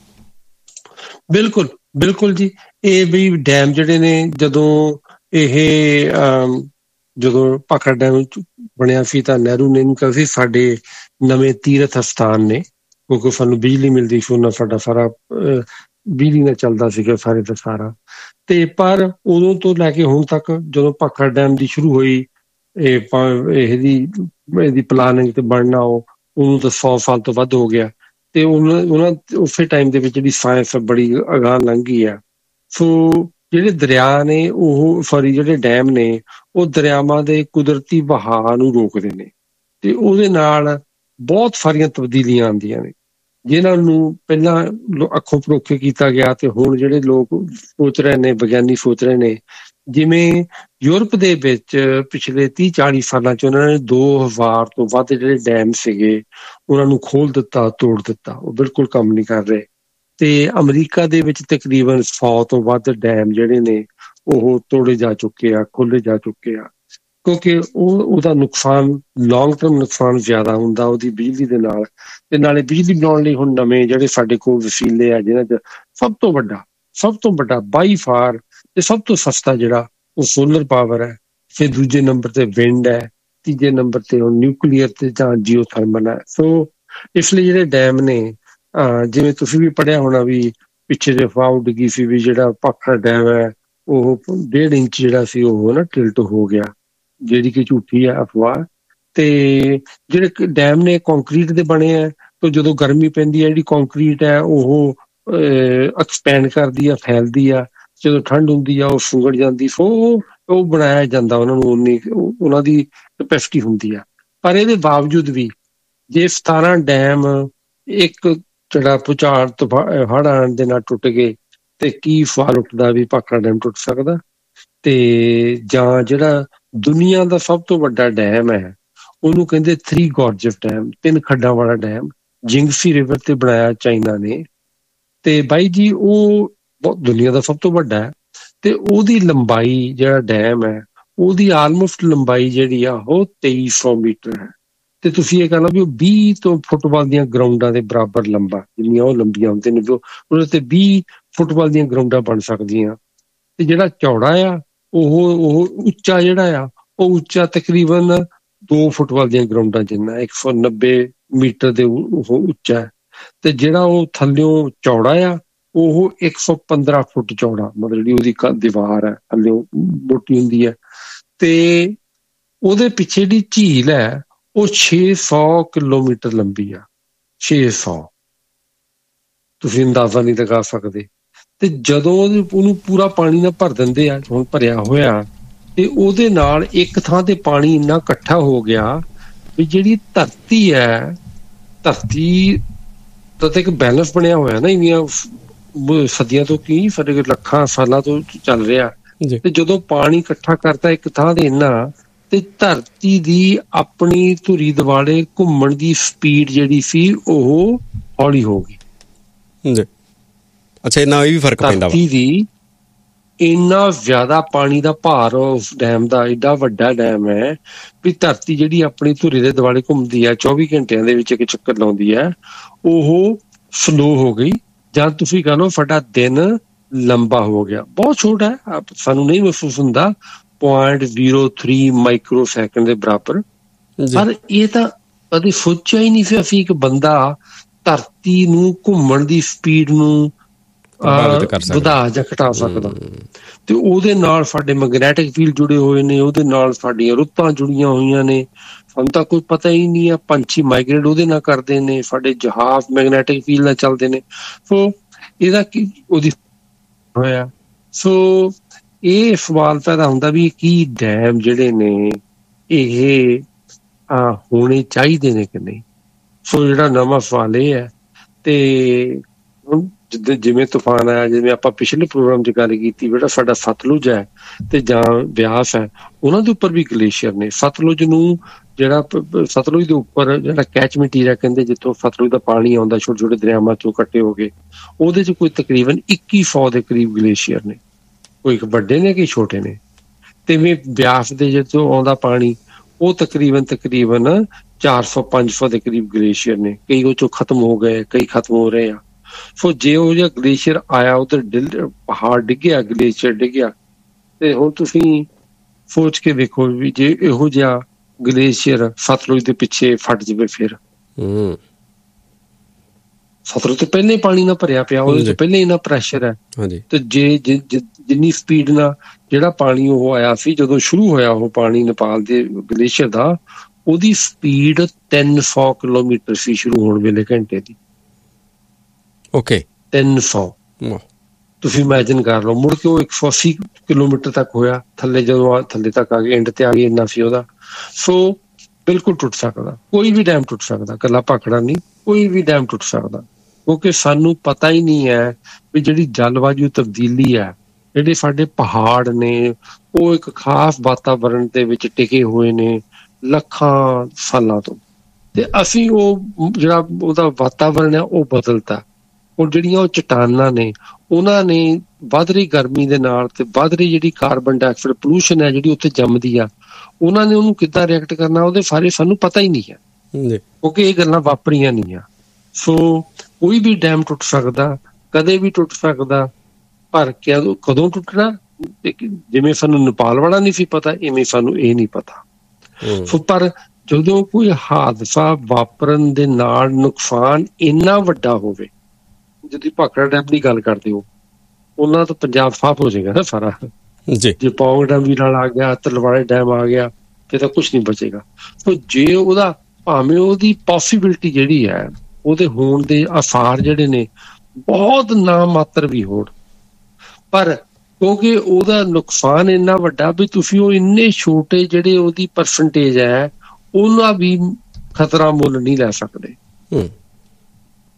ਬਿਲਕੁਲ ਬਿਲਕੁਲ ਜੀ, ਇਹ ਵੀ ਡੈਮ ਜਿਹੜੇ ਨੇ, ਜਦੋਂ ਇਹ ਜਦੋਂ ਭਾਖੜਾ ਡੈਮ ਬਣਿਆ ਸੀ ਤਾਂ ਨਹਿਰੂ ਨੇ ਕਿਹਾ ਸੀ ਸਾਡੇ ਨਵੇਂ ਤੀਰਥ ਸਥਾਨ ਨੇ, ਕਿਉਂਕਿ ਸਾਨੂੰ ਬਿਜਲੀ ਮਿਲਦੀ ਸੀ, ਉਹਨਾਂ ਸਾਡਾ ਸਾਰਾ ਬਿਜਲੀ ਨਾਲ ਚੱਲਦਾ ਸੀਗਾ ਸਾਰੇ ਦਾ ਸਾਰਾ। ਤੇ ਪਰ ਉਦੋਂ ਤੋਂ ਲੈ ਕੇ ਹੁਣ ਤੱਕ ਜਦੋਂ ਭਾਖੜਾ ਡੈਮ ਦੀ ਸ਼ੁਰੂ ਹੋਈ ਇਹ ਇਹਦੀ ਇਹਦੀ ਪਲਾਨਿੰਗ ਤੇ ਬਣਨਾ, ਉਹ ਉਦੋਂ ਤਾਂ ਸੌ ਸਾਲ ਤੋਂ ਵੱਧ ਹੋ ਗਿਆ। ਤੇ ਉਹਨਾਂ ਉਹਨਾਂ ਉਸੇ ਟਾਈਮ ਦੇ ਵਿੱਚ ਜਿਹੜੀ ਸਾਇੰਸ ਬੜੀ ਅਗਾਂਹ ਲੰਘ ਗਈ ਹੈ। ਸੋ ਜਿਹੜੇ ਦਰਿਆ ਨੇ ਉਹ ਸੌਰੀ ਜਿਹੜੇ ਡੈਮ ਨੇ ਉਹ ਦਰਿਆਵਾਂ ਦੇ ਕੁਦਰਤੀ ਵਹਾਅ ਨੂੰ ਰੋਕਦੇ ਨੇ, ਤੇ ਉਹਦੇ ਨਾਲ ਬਹੁਤ ਸਾਰੀਆਂ ਤਬਦੀਲੀਆਂ ਆਉਂਦੀਆਂ ਨੇ ਜਿਨ੍ਹਾਂ ਨੂੰ ਪਹਿਲਾਂ ਅੱਖੋਂ ਪਰੋਖੇ ਕੀਤਾ ਗਿਆ। ਤੇ ਹੁਣ ਜਿਹੜੇ ਲੋਕ ਸੋਚ ਰਹੇ ਨੇ, ਵਿਗਿਆਨੀ ਸੋਚ ਰਹੇ ਨੇ, ਜਿਵੇਂ ਯੂਰਪ ਦੇ ਵਿੱਚ ਪਿਛਲੇ ਤੀਹ ਚਾਲੀ ਸਾਲਾਂ 'ਚ ਉਹਨਾਂ ਨੇ ਦੋ ਹਜ਼ਾਰ ਤੋਂ ਵੱਧ ਜਿਹੜੇ ਡੈਮ ਸੀਗੇ ਉਹਨਾਂ ਨੂੰ ਖੋਲ ਦਿੱਤਾ, ਤੋੜ ਦਿੱਤਾ, ਉਹ ਬਿਲਕੁਲ ਕੰਮ ਨਹੀਂ ਕਰ ਰਹੇ। ਤੇ ਅਮਰੀਕਾ ਦੇ ਵਿੱਚ ਤਕਰੀਬਨ ਸੌ ਤੋਂ ਵੱਧ ਡੈਮ ਜਿਹੜੇ ਨੇ ਉਹ ਤੋੜੇ ਜਾ ਚੁੱਕੇ ਆ, ਖੋਲੇ ਜਾ ਚੁੱਕੇ ਆ, ਕਿਉਂਕਿ ਉਹ ਉਹਦਾ ਨੁਕਸਾਨ ਲੌਂਗ ਟਰਮ ਨੁਕਸਾਨ ਜ਼ਿਆਦਾ ਹੁੰਦਾ ਉਹਦੀ ਬਿਜਲੀ ਦੇ ਨਾਲ। ਤੇ ਨਾਲੇ ਬਿਜਲੀ ਬਣਾਉਣ ਲਈ ਹੁਣ ਨਵੇਂ ਜਿਹੜੇ ਸਾਡੇ ਕੋਲ ਵਸੀਲੇ ਆ, ਜਿਹਨਾਂ 'ਚ ਸਭ ਤੋਂ ਵੱਡਾ ਸਭ ਤੋਂ ਵੱਡਾ ਬਾਈ ਫਾਰ ਤੇ ਸਭ ਤੋਂ ਸਸਤਾ ਜਿਹੜਾ ਉਹ ਸੋਲਰ ਪਾਵਰ ਹੈ। ਫਿਰ ਦੂਜੇ ਨੰਬਰ ਤੇ ਵਿੰਡ ਹੈ, ਤੀਜੇ ਨੰਬਰ ਤੇ ਉਹ ਨਿਊਕਲੀਅਰ ਤੇ ਜਾਂ ਜੀਓ ਥਰਮਲ ਹੈ। ਸੋ ਇਸ ਲਈ ਜਿਹੜੇ ਡੈਮ ਨੇ, ਜਿਵੇਂ ਤੁਸੀਂ ਵੀ ਪੜ੍ਹਿਆ ਹੋਣਾ ਵੀ ਪਿੱਛੇ ਜੇ ਅਫਵਾਹ ਉੱਡ ਗਈ ਸੀ ਵੀ ਜਿਹੜਾ ਭਾਖੜਾ ਡੈਮ ਹੈ ਉਹ ਡੇਢ ਇੰਚ ਜਿਹੜਾ ਸੀ ਉਹ ਨਾ ਟਿਲਟ ਹੋ ਗਿਆ, ਜਿਹੜੀ ਕਿ ਝੂਠੀ ਹੈ ਅਫਵਾਹ। ਤੇ ਜਿਹੜੇ ਡੈਮ ਨੇ ਕੰਕਰੀਟ ਦੇ ਬਣੇ ਹੈ, ਤੇ ਜਦੋਂ ਗਰਮੀ ਪੈਂਦੀ ਹੈ ਜਿਹੜੀ ਕੰਕਰੀਟ ਹੈ ਉਹ ਐਕਸਪੈਂਡ ਕਰਦੀ ਆ, ਫੈਲਦੀ ਆ, ਜਦੋਂ ਠੰਡ ਹੁੰਦੀ ਆ ਉਹ ਸੁੰਗੜ ਜਾਂਦੀ। ਸੋ ਉਹ ਬਣਾਇਆ ਜਾਂਦਾ, ਉਹਨਾਂ ਨੂੰ ਉਨੀ ਉਹਨਾਂ ਦੀ ਕੈਪੈਸਿਟੀ ਹੁੰਦੀ ਆ। ਪਰ ਇਹਦੇ ਬਾਵਜੂਦ ਵੀ ਜੇ ਸਤਾਰਾਂ ਡੈਮ ਇੱਕ ਜਿਹੜਾ ਭੁਚਾਲ ਹੜ੍ਹ ਆਉਣ ਦੇ ਨਾਲ ਟੁੱਟ ਗਏ ਤੇ ਕੀ ਸਵਾਲ ਉੱਠਦਾ ਵੀ ਭਾਖੜਾ ਡੈਮ ਟੁੱਟ ਸਕਦਾ। ਤੇ ਜਾਂ ਜਿਹੜਾ ਦੁਨੀਆ ਦਾ ਸਭ ਤੋਂ ਵੱਡਾ ਡੈਮ ਹੈ ਉਹਨੂੰ ਕਹਿੰਦੇ ਥਰੀ ਗੋਰਜਸ ਡੈਮ, ਤਿੰਨ ਖੱਡਾਂ ਵਾਲਾ ਡੈਮ, ਜਿੰਗਸੀ ਰਿਵਰ ਤੇ ਬਣਾਇਆ ਚਾਈਨਾ ਨੇ। ਤੇ ਬਾਈ ਜੀ ਉਹ ਬਹੁਤ ਦੁਨੀਆ ਦਾ ਸਭ ਤੋਂ ਵੱਡਾ ਹੈ ਤੇ ਉਹਦੀ ਲੰਬਾਈ ਜਿਹੜਾ ਡੈਮ ਹੈ ਉਹਦੀ ਆਲਮੋਸਟ ਲੰਬਾਈ ਜਿਹੜੀ ਆ ਉਹ ਤੇਈ ਸੌ ਮੀਟਰ ਹੈ। ਤੇ ਤੁਸੀਂ ਇਹ ਕਹਿ ਲਓ ਵੀ ਉਹ ਵੀਹ ਤੋਂ ਫੁੱਟਬਾਲ ਦੀਆਂ ਗਰਾਊਂਡਾਂ ਦੇ ਬਰਾਬਰ ਲੰਬਾ, ਜਿੰਨੀਆਂ ਉਹ ਲੰਬੀਆਂ ਹੁੰਦੇ ਨੇ ਉਹਦੇ ਤੇ ਵੀਹ ਫੁੱਟਬਾਲ ਦੀਆਂ ਗਰਾਊਂਡਾਂ ਬਣ ਸਕਦੀਆਂ। ਤੇ ਜਿਹੜਾ ਚੌੜਾ ਆ ਉਹ ਉਹ ਉੱਚਾ ਜਿਹੜਾ ਆ ਉਹ ਉੱਚਾ ਤਕਰੀਬਨ ਦੋ ਫੁੱਟਬਾਲ ਦੀਆਂ ਗਰਾਊਂਡਾਂ ਜਿੰਨਾ, ਇੱਕ ਸੌ ਨੱਬੇ ਮੀਟਰ ਦੇ ਉਹ ਉੱਚਾ ਹੈ। ਤੇ ਜਿਹੜਾ ਉਹ ਥੱਲਿਓਂ ਚੌੜਾ ਆ ਉਹ ਇੱਕ ਸੌ ਪੰਦਰਾਂ ਫੁੱਟ ਚੌੜਾ, ਮਤਲਬ ਜਿਹੜੀ ਉਹਦੀ ਦੀਵਾਰ ਹੈ ਥੱਲਿਓਂ ਮੋਟੀ ਹੁੰਦੀ ਹੈ। ਤੇ ਉਹਦੇ ਪਿੱਛੇ ਜਿਹੜੀ ਝੀਲ ਹੈ ਉਹ ਛੇ ਸੌ ਕਿਲੋਮੀਟਰ ਲੰਬੀ ਆ, ਛੇ ਸੌ, ਤੁਸੀਂ ਅੰਦਾਜ਼ਾ ਨਹੀਂ ਲਗਾ ਸਕਦੇ। ਤੇ ਜਦੋਂ ਉਹਨੂੰ ਪੂਰਾ ਪਾਣੀ ਨਾਲ ਭਰ ਦਿੰਦੇ ਆ, ਹੁਣ ਭਰਿਆ ਹੋਇਆ, ਤੇ ਉਹਦੇ ਨਾਲ ਇੱਕ ਥਾਂ ਤੇ ਪਾਣੀ ਇੰਨਾ ਇਕੱਠਾ ਹੋ ਗਿਆ ਵੀ ਜਿਹੜੀ ਧਰਤੀ ਹੈ, ਧਰਤੀ ਦਾ ਤਾਂ ਇੱਕ ਬੈਲੈਂਸ ਬਣਿਆ ਹੋਇਆ ਨਾ, ਇੰਨੀਆਂ ਸਦੀਆਂ ਤੋਂ ਕੀ ਸਾਡੇ ਲੱਖਾਂ ਸਾਲਾਂ ਤੋਂ ਚੱਲ ਰਿਹਾ। ਤੇ ਜਦੋਂ ਪਾਣੀ ਇਕੱਠਾ ਕਰਤਾ ਇੱਕ ਥਾਂ ਤੇ ਇੰਨਾ, ਤੇ ਧਰਤੀ ਦੀ ਆਪਣੀ ਧੁਰੀ ਦੁਆਲੇ ਘੁੰਮਣ ਦੀ ਸਪੀਡ ਜਿਹੜੀ ਸੀ ਉਹ ਹੌਲੀ ਹੋ ਗਈ। ਅੱਛਾ, ਇੰਨਾ ਵੀ ਫਰਕ ਪੈਂਦਾ। ਧਰਤੀ ਦੀ ਇੰਨਾ ਜ਼ਿਆਦਾ ਪਾਣੀ ਦਾ ਭਾਰ ਉਸ ਡੈਮ ਦਾ, ਏਡਾ ਵੱਡਾ ਡੈਮ ਹੈ ਵੀ ਧਰਤੀ ਜਿਹੜੀ ਆਪਣੀ ਧੁਰੀ ਦੇ ਦੁਆਲੇ ਘੁੰਮਦੀ ਹੈ ਚੌਵੀ ਘੰਟਿਆਂ ਦੇ ਵਿੱਚ ਇੱਕ ਚੱਕਰ ਲਾਉਂਦੀ ਹੈ, ਉਹ ਸਲੋ ਹੋ ਗਈ। ਜਾਂ ਤੁਸੀਂ ਕਹ ਲਓ ਸਾਡਾ ਦਿਨ ਲੰਬਾ ਹੋ ਗਿਆ। ਬਹੁਤ ਛੋਟਾ ਹੈ, ਸਾਨੂੰ ਨਹੀਂ ਮਹਿਸੂਸ ਹੁੰਦਾ, point zero three micro second ਦੇ ਬਰਾਬਰ। ਪਰ ਇਹ ਤਾਂ ਕਦੇ ਸੋਚਿਆ ਹੀ ਨਹੀਂ ਸੀ ਅਸੀਂ ਇੱਕ ਬੰਦਾ ਧਰਤੀ ਨੂੰ ਘੁੰਮਣ ਦੀ ਸਪੀਡ ਨੂੰ ਵਧਾ ਜਾਂ ਘਟਾ ਸਕਦਾ। ਤੇ ਉਹਦੇ ਨਾਲ ਸਾਡੇ ਮੈਗਨੈਟਿਕ ਫੀਲਡ ਜੁੜੇ ਹੋਏ ਨੇ, ਉਹਦੇ ਨਾਲ ਸਾਡੀਆਂ ਰੁੱਤਾਂ ਜੁੜੀਆਂ ਹੋਈਆਂ ਨੇ, ਸਾਨੂੰ ਤਾਂ ਕੋਈ ਪਤਾ ਹੀ ਨਹੀਂ ਆ। ਪੰਛੀ ਮਾਈਗ੍ਰੇਟ ਉਹਦੇ ਨਾਲ ਕਰਦੇ ਨੇ, ਸਾਡੇ ਜਹਾਜ਼ ਮੈਗਨੈਟਿਕ ਫੀਲਡ ਨਾਲ ਚੱਲਦੇ ਨੇ। ਸੋ ਇਹਦਾ ਕੀ ਉਹਦੀ ਹੋਇਆ। ਸੋ ਇਹ ਸਵਾਲ ਪੈਦਾ ਹੁੰਦਾ ਵੀ ਕੀ ਡੈਮ ਜਿਹੜੇ ਨੇ ਇਹ ਹੋਣੇ ਚਾਹੀਦੇ ਨੇ ਕਿ ਨਹੀਂ। ਸੋ ਜਿਹੜਾ ਨਵਾਂ ਸਵਾਲ ਇਹ ਹੈ। ਤੇ ਹੁਣ ਜਿੱਦਾਂ ਜਿਵੇਂ ਤੂਫਾਨ ਆਇਆ, ਜਿਵੇਂ ਆਪਾਂ ਪਿਛਲੇ ਪ੍ਰੋਗਰਾਮ 'ਚ ਗੱਲ ਕੀਤੀ, ਜਿਹੜਾ ਸਾਡਾ ਸਤਲੁਜ ਹੈ ਤੇ ਜਾਂ ਬਿਆਸ ਹੈ, ਉਹਨਾਂ ਦੇ ਉੱਪਰ ਵੀ ਗਲੇਸ਼ੀਅਰ ਨੇ। ਸਤਲੁਜ ਨੂੰ ਜਿਹੜਾ ਸਤਲੁਜ ਦੇ ਉੱਪਰ ਜਿਹੜਾ ਕੈਚਮੈਂਟ ਏਰੀਆ ਕਹਿੰਦੇ, ਜਿੱਥੋਂ ਸਤਲੁਜ ਦਾ ਪਾਣੀ ਆਉਂਦਾ ਛੋਟੇ ਛੋਟੇ ਦਰਿਆਵਾਂ ਚੋਂ ਇਕੱਠੇ ਹੋ ਕੇ, ਉਹਦੇ 'ਚ ਕੋਈ ਤਕਰੀਬਨ ਇੱਕੀ ਸੌ ਦੇ ਕਰੀਬ ਗਲੇਸ਼ੀਅਰ ਨੇ। ਕੋਈ ਵੱਡੇ ਨੇ ਕਿ ਛੋਟੇ ਨੇ। ਤੇ ਵੀ ਬਿਆਸ ਦੇ ਜਿੱਥੋਂ ਆਉਂਦਾ ਪਾਣੀ ਉਹ ਤਕਰੀਬਨ ਤਕਰੀਬਨ ਚਾਰ ਸੌ ਪੰਜ ਸੌ ਦੇ ਕਰੀਬ ਗਲੇਸ਼ੀਅਰ ਨੇ। ਕਈ ਉਹ ਚੋਂ ਖਤਮ ਹੋ ਗਏ, ਕਈ ਖਤਮ ਹੋ ਰਹੇ ਆ। ਸੋ ਜੇ ਉਹ ਜਿਹਾ ਗਲੇਸ਼ੀਅਰ ਆਇਆ, ਉਧਰ ਡਿਲ ਪਹਾੜ ਡਿੱਗਿਆ, ਗਲੇਸ਼ੀਅਰ ਡਿੱਗਿਆ, ਤੇ ਹੁਣ ਤੁਸੀਂ ਸੋਚ ਕੇ ਵੇਖੋ ਵੀ ਜੇ ਇਹੋ ਜਿਹਾ ਗਲੇਸ਼ੀਅਰ ਸਤਲੁਜ ਦੇ ਪਿੱਛੇ ਫਟ ਜਾਵੇ, ਫਿਰ ਸਤਲੁਜ ਤੋਂ ਪਹਿਲੇ ਪਾਣੀ ਨਾਲ ਭਰਿਆ ਪਿਆ, ਉਹਦੇ ਤੋਂ ਪਹਿਲੇ ਇੰਨਾ ਪ੍ਰੈਸ਼ਰ ਹੈ। ਤੇ ਜੇ ਜਿੰਨੀ ਸਪੀਡ ਨਾਲ ਜਿਹੜਾ ਪਾਣੀ ਉਹ ਆਇਆ ਸੀ, ਜਦੋਂ ਸ਼ੁਰੂ ਹੋਇਆ ਉਹ ਪਾਣੀ ਨੇਪਾਲ ਦੇ ਗਲੇਸ਼ੀਅਰ ਦਾ, ਉਹਦੀ ਸਪੀਡ ਤਿੰਨ ਸੌ ਕਿਲੋਮੀਟਰ ਸੀ ਸ਼ੁਰੂ ਹੋਣ ਵੇਲੇ ਘੰਟੇ ਦੀ। ਓਕੇ, ਤਿੰਨ ਸੌ। ਤੁਸੀਂ ਇਮੈਜਿਨ ਕਰ ਲਓ। ਮੁੜ ਕੇ ਉਹ ਇੱਕ ਸੌ ਅੱਸੀ ਕਿਲੋਮੀਟਰ ਤੱਕ ਹੋਇਆ ਥੱਲੇ, ਜਦੋਂ ਥੱਲੇ ਤੱਕ ਆ ਗਏ, ਐਂਡ ਤੇ ਆ ਗਈ, ਇੰਨਾ ਸੀ ਉਹਦਾ। ਸੋ ਬਿਲਕੁਲ ਟੁੱਟ ਸਕਦਾ, ਕੋਈ ਵੀ ਡੈਮ ਟੁੱਟ ਸਕਦਾ, ਇਕੱਲਾ ਭਾਖੜਾ ਨਹੀਂ, ਕੋਈ ਵੀ ਡੈਮ ਟੁੱਟ ਸਕਦਾ। ਕਿਉਂਕਿ ਸਾਨੂੰ ਪਤਾ ਹੀ ਨਹੀਂ ਹੈ ਵੀ ਜਿਹੜੀ ਜਲਵਾਯੂ ਤਬਦੀਲੀ ਹੈ, ਜਿਹੜੇ ਸਾਡੇ ਪਹਾੜ ਨੇ ਉਹ ਇੱਕ ਖਾਸ ਵਾਤਾਵਰਣ ਦੇ ਵਿੱਚ ਟਿਕੇ ਹੋਏ ਨੇ ਲੱਖਾਂ ਸਾਲਾਂ ਤੋਂ, ਤੇ ਅਸੀਂ ਉਹ ਜਿਹੜਾ ਉਹਦਾ ਵਾਤਾਵਰਣ ਹੈ ਉਹ ਬਦਲਤਾ। ਹੁਣ ਜਿਹੜੀਆਂ ਉਹ ਚਟਾਨਾਂ ਨੇ, ਉਹਨਾਂ ਨੇ ਵੱਧ ਰਹੀ ਗਰਮੀ ਦੇ ਨਾਲ ਤੇ ਵੱਧ ਰਹੀ ਜਿਹੜੀ ਕਾਰਬਨ ਡਾਈਆਕਸਾਈਡ ਪੋਲੂਸ਼ਨ ਹੈ ਜਿਹੜੀ ਉੱਥੇ ਜੰਮਦੀ ਆ, ਉਹਨਾਂ ਨੇ ਉਹਨੂੰ ਕਿੱਦਾਂ ਰਿਐਕਟ ਕਰਨਾ, ਉਹਦੇ ਸਾਰੇ ਸਾਨੂੰ ਪਤਾ ਹੀ ਨਹੀਂ ਹੈ, ਕਿਉਂਕਿ ਇਹ ਗੱਲਾਂ ਵਾਪਰੀਆਂ ਨਹੀਂ ਆ। ਸੋ ਕੋਈ ਵੀ ਡੈਮ ਟੁੱਟ ਸਕਦਾ, ਕਦੇ ਵੀ ਟੁੱਟ ਸਕਦਾ, ਪਰ ਕਦੋਂ ਕਦੋਂ ਟੁੱਟਣਾ, ਜਿਵੇਂ ਸਾਨੂੰ ਨੇਪਾਲ ਵਾਲਾ ਨਹੀਂ ਸੀ ਪਤਾ, ਇਵੇਂ ਸਾਨੂੰ ਇਹ ਨਹੀਂ ਪਤਾ। ਸੋ ਪਰ ਜਦੋਂ ਕੋਈ ਹਾਦਸਾ ਵਾਪਰਨ ਦੇ ਨਾਲ ਨੁਕਸਾਨ ਇੰਨਾ ਵੱਡਾ ਹੋਵੇ, ਜਦੋਂ ਭਾਖੜਾ ਡੈਮ ਦੀ ਗੱਲ ਕਰਦੇ ਹੋ, ਉਹਨਾਂ ਤੋਂ ਪੰਜਾਬ ਸਾਫ਼ ਹੋ ਜਾਏਗਾ ਨਾ ਸਾਰਾ। ਜੇ ਪੌਂਗ ਡੈਮ ਵੀ ਨਾਲ ਆ ਗਿਆ, ਤਲਵਾੜੇ ਡੈਮ ਆ ਗਿਆ, ਫਿਰ ਤਾਂ ਕੁਛ ਨਹੀਂ ਬਚੇਗਾ। ਸੋ ਜੇ ਉਹਦਾ ਭਾਵੇਂ ਉਹਦੀ ਪੋਸੀਬਿਲਿਟੀ ਜਿਹੜੀ ਹੈ, ਉਹਦੇ ਹੋਣ ਦੇ ਆਸਾਰ ਜਿਹੜੇ ਨੇ ਬਹੁਤ ਨਾ ਮਾਤਰ ਵੀ ਹੋਣ, ਪਰ ਕਿਉਂਕਿ ਉਹਦਾ ਨੁਕਸਾਨ ਇੰਨਾ ਵੱਡਾ ਵੀ ਤੁਸੀਂ ਉਹ ਇੰਨੇ ਛੋਟੇ ਜਿਹੜੇ ਉਹਦੀ ਪਰਸੈਂਟੇਜ ਹੈ ਉਹਨਾਂ ਵੀ ਖਤਰਾ ਮੁੱਲ ਨਹੀਂ ਲੈ ਸਕਦੇ।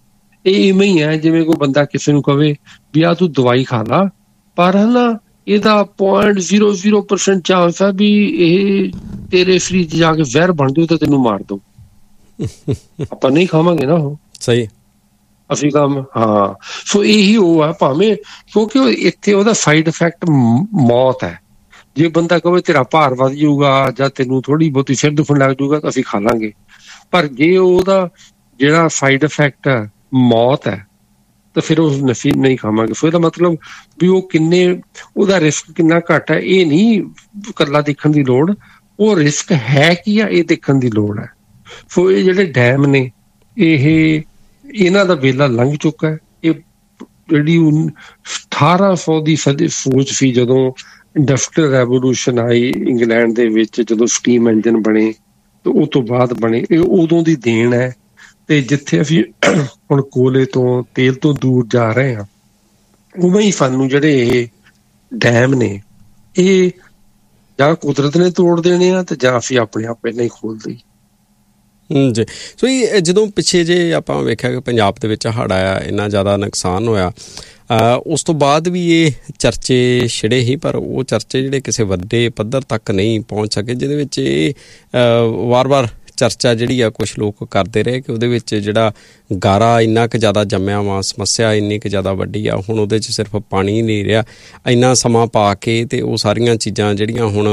ਇਹ ਇਵੇਂ ਹੀ ਹੈ ਜਿਵੇਂ ਕੋਈ ਬੰਦਾ ਕਿਸੇ ਨੂੰ ਕਵੇ ਵੀ ਆ ਤੂੰ ਦਵਾਈ ਖਾ ਲਾ, ਪਰ ਹਨਾ ਇਹਦਾ point zero zero percent chance ਹੈ ਵੀ ਇਹ ਤੇਰੇ ਸਰੀਰ 'ਚ ਜਾ ਕੇ ਜ਼ਹਿਰ ਬਣ ਦਿਓ ਤੇ ਤੈਨੂੰ ਮਾਰ ਦੋ। ਆਪਾਂ ਨਹੀਂ ਖਾਵਾਂਗੇ ਨਾ ਉਹ। ਸਹੀ। ਅਸੀਂ ਕੰਮ ਹਾਂ। ਸੋ ਇਹੀ ਉਹ ਆ ਭਾਵੇਂ, ਕਿਉਂਕਿ ਇੱਥੇ ਉਹਦਾ ਸਾਈਡ ਇਫੈਕਟ ਮੌਤ ਹੈ। ਜੇ ਬੰਦਾ ਕਹੇ ਤੇਰਾ ਭਾਰ ਵੱਧ ਜਾਊਗਾ ਜਾਂ ਤੈਨੂੰ ਥੋੜ੍ਹੀ ਬਹੁਤੀ ਸਿਰ ਦੁਖਣ ਲੱਗ ਜਾਊਗਾ ਤਾਂ ਅਸੀਂ ਖਾ ਲਾਂਗੇ, ਪਰ ਜੇ ਉਹਦਾ ਜਿਹੜਾ ਸਾਈਡ ਇਫੈਕਟ ਹੈ ਮੌਤ ਹੈ ਤਾਂ ਫਿਰ ਉਹ ਨਸੀ ਨਹੀਂ ਖਾਵਾਂਗੇ। ਸੋ ਇਹਦਾ ਮਤਲਬ ਵੀ ਉਹ ਕਿੰਨੇ, ਉਹਦਾ ਰਿਸਕ ਕਿੰਨਾ ਘੱਟ ਹੈ ਇਹ ਨਹੀਂ ਇਕੱਲਾ ਦੇਖਣ ਦੀ ਲੋੜ, ਉਹ ਰਿਸਕ ਹੈ ਕੀ ਆ ਇਹ ਦੇਖਣ ਦੀ ਲੋੜ ਹੈ। ਸੋ ਇਹ ਜਿਹੜੇ ਡੈਮ ਨੇ ਇਹ ਇਹਨਾਂ ਦਾ ਵੇਲਾ ਲੰਘ ਚੁੱਕਾ ਹੈ। ਇਹ ਜਿਹੜੀ ਅਠਾਰਾਂ ਸੌ ਦੀ ਸਦੀ ਸੋਚ ਸੀ ਜਦੋਂ ਇੰਡਸਟਰੀਅਲ ਰੈਵੋਲੂਸ਼ਨ ਆਈ ਇੰਗਲੈਂਡ ਦੇ ਵਿੱਚ, ਜਦੋਂ ਸਟੀਮ ਇੰਜਨ ਬਣੇ ਤੇ ਉਹ ਤੋਂ ਬਾਅਦ ਬਣੇ, ਇਹ ਉਦੋਂ ਦੀ ਦੇਣ ਹੈ। ਤੇ ਜਿੱਥੇ ਅਸੀਂ ਹੁਣ ਕੋਲੇ ਤੋਂ ਤੇਲ ਤੋਂ ਦੂਰ ਜਾ ਰਹੇ ਹਾਂ, ਉਵੇਂ ਹੀ ਸਾਨੂੰ ਜਿਹੜੇ ਇਹ ਡੈਮ ਨੇ ਇਹ ਜਾਂ ਕੁਦਰਤ ਨੇ ਤੋੜ ਦੇਣੇ ਆ ਤੇ ਜਾਂ ਅਸੀਂ ਆਪਣੇ ਆਪ ਪਹਿਲਾਂ ਹੀ ਖੋਲ੍ਹਦੇ। ਜੀ। ਸੋ ਇਹ ਜਦੋਂ ਪਿੱਛੇ ਜੇ ਆਪਾਂ ਵੇਖਿਆ ਕਿ ਪੰਜਾਬ ਦੇ ਵਿੱਚ ਹੜ੍ਹ ਆਇਆ, ਇੰਨਾ ਜ਼ਿਆਦਾ ਨੁਕਸਾਨ ਹੋਇਆ, ਉਸ ਤੋਂ ਬਾਅਦ ਵੀ ਇਹ ਚਰਚੇ ਛਿੜੇ ਹੀ, ਪਰ ਉਹ ਚਰਚੇ ਜਿਹੜੇ ਕਿਸੇ ਵੱਡੇ ਪੱਧਰ ਤੱਕ ਨਹੀਂ ਪਹੁੰਚ ਸਕੇ, ਜਿਹਦੇ ਵਿੱਚ ਇਹ ਵਾਰ-ਵਾਰ ਚਰਚਾ ਜਿਹੜੀ ਆ ਕੁਛ ਲੋਕ ਕਰਦੇ ਰਹੇ ਕਿ ਉਹਦੇ ਵਿੱਚ ਜਿਹੜਾ ਗਾਰਾ ਇੰਨਾ ਕੁ ਜ਼ਿਆਦਾ ਜੰਮਿਆ ਵਾ, ਸਮੱਸਿਆ ਇੰਨੀ ਕੁ ਜ਼ਿਆਦਾ ਵੱਡੀ ਆ, ਹੁਣ ਉਹਦੇ 'ਚ ਸਿਰਫ ਪਾਣੀ ਨਹੀਂ ਰਿਹਾ। ਇੰਨਾ ਸਮਾਂ ਪਾ ਕੇ ਅਤੇ ਉਹ ਸਾਰੀਆਂ ਚੀਜ਼ਾਂ ਜਿਹੜੀਆਂ ਹੁਣ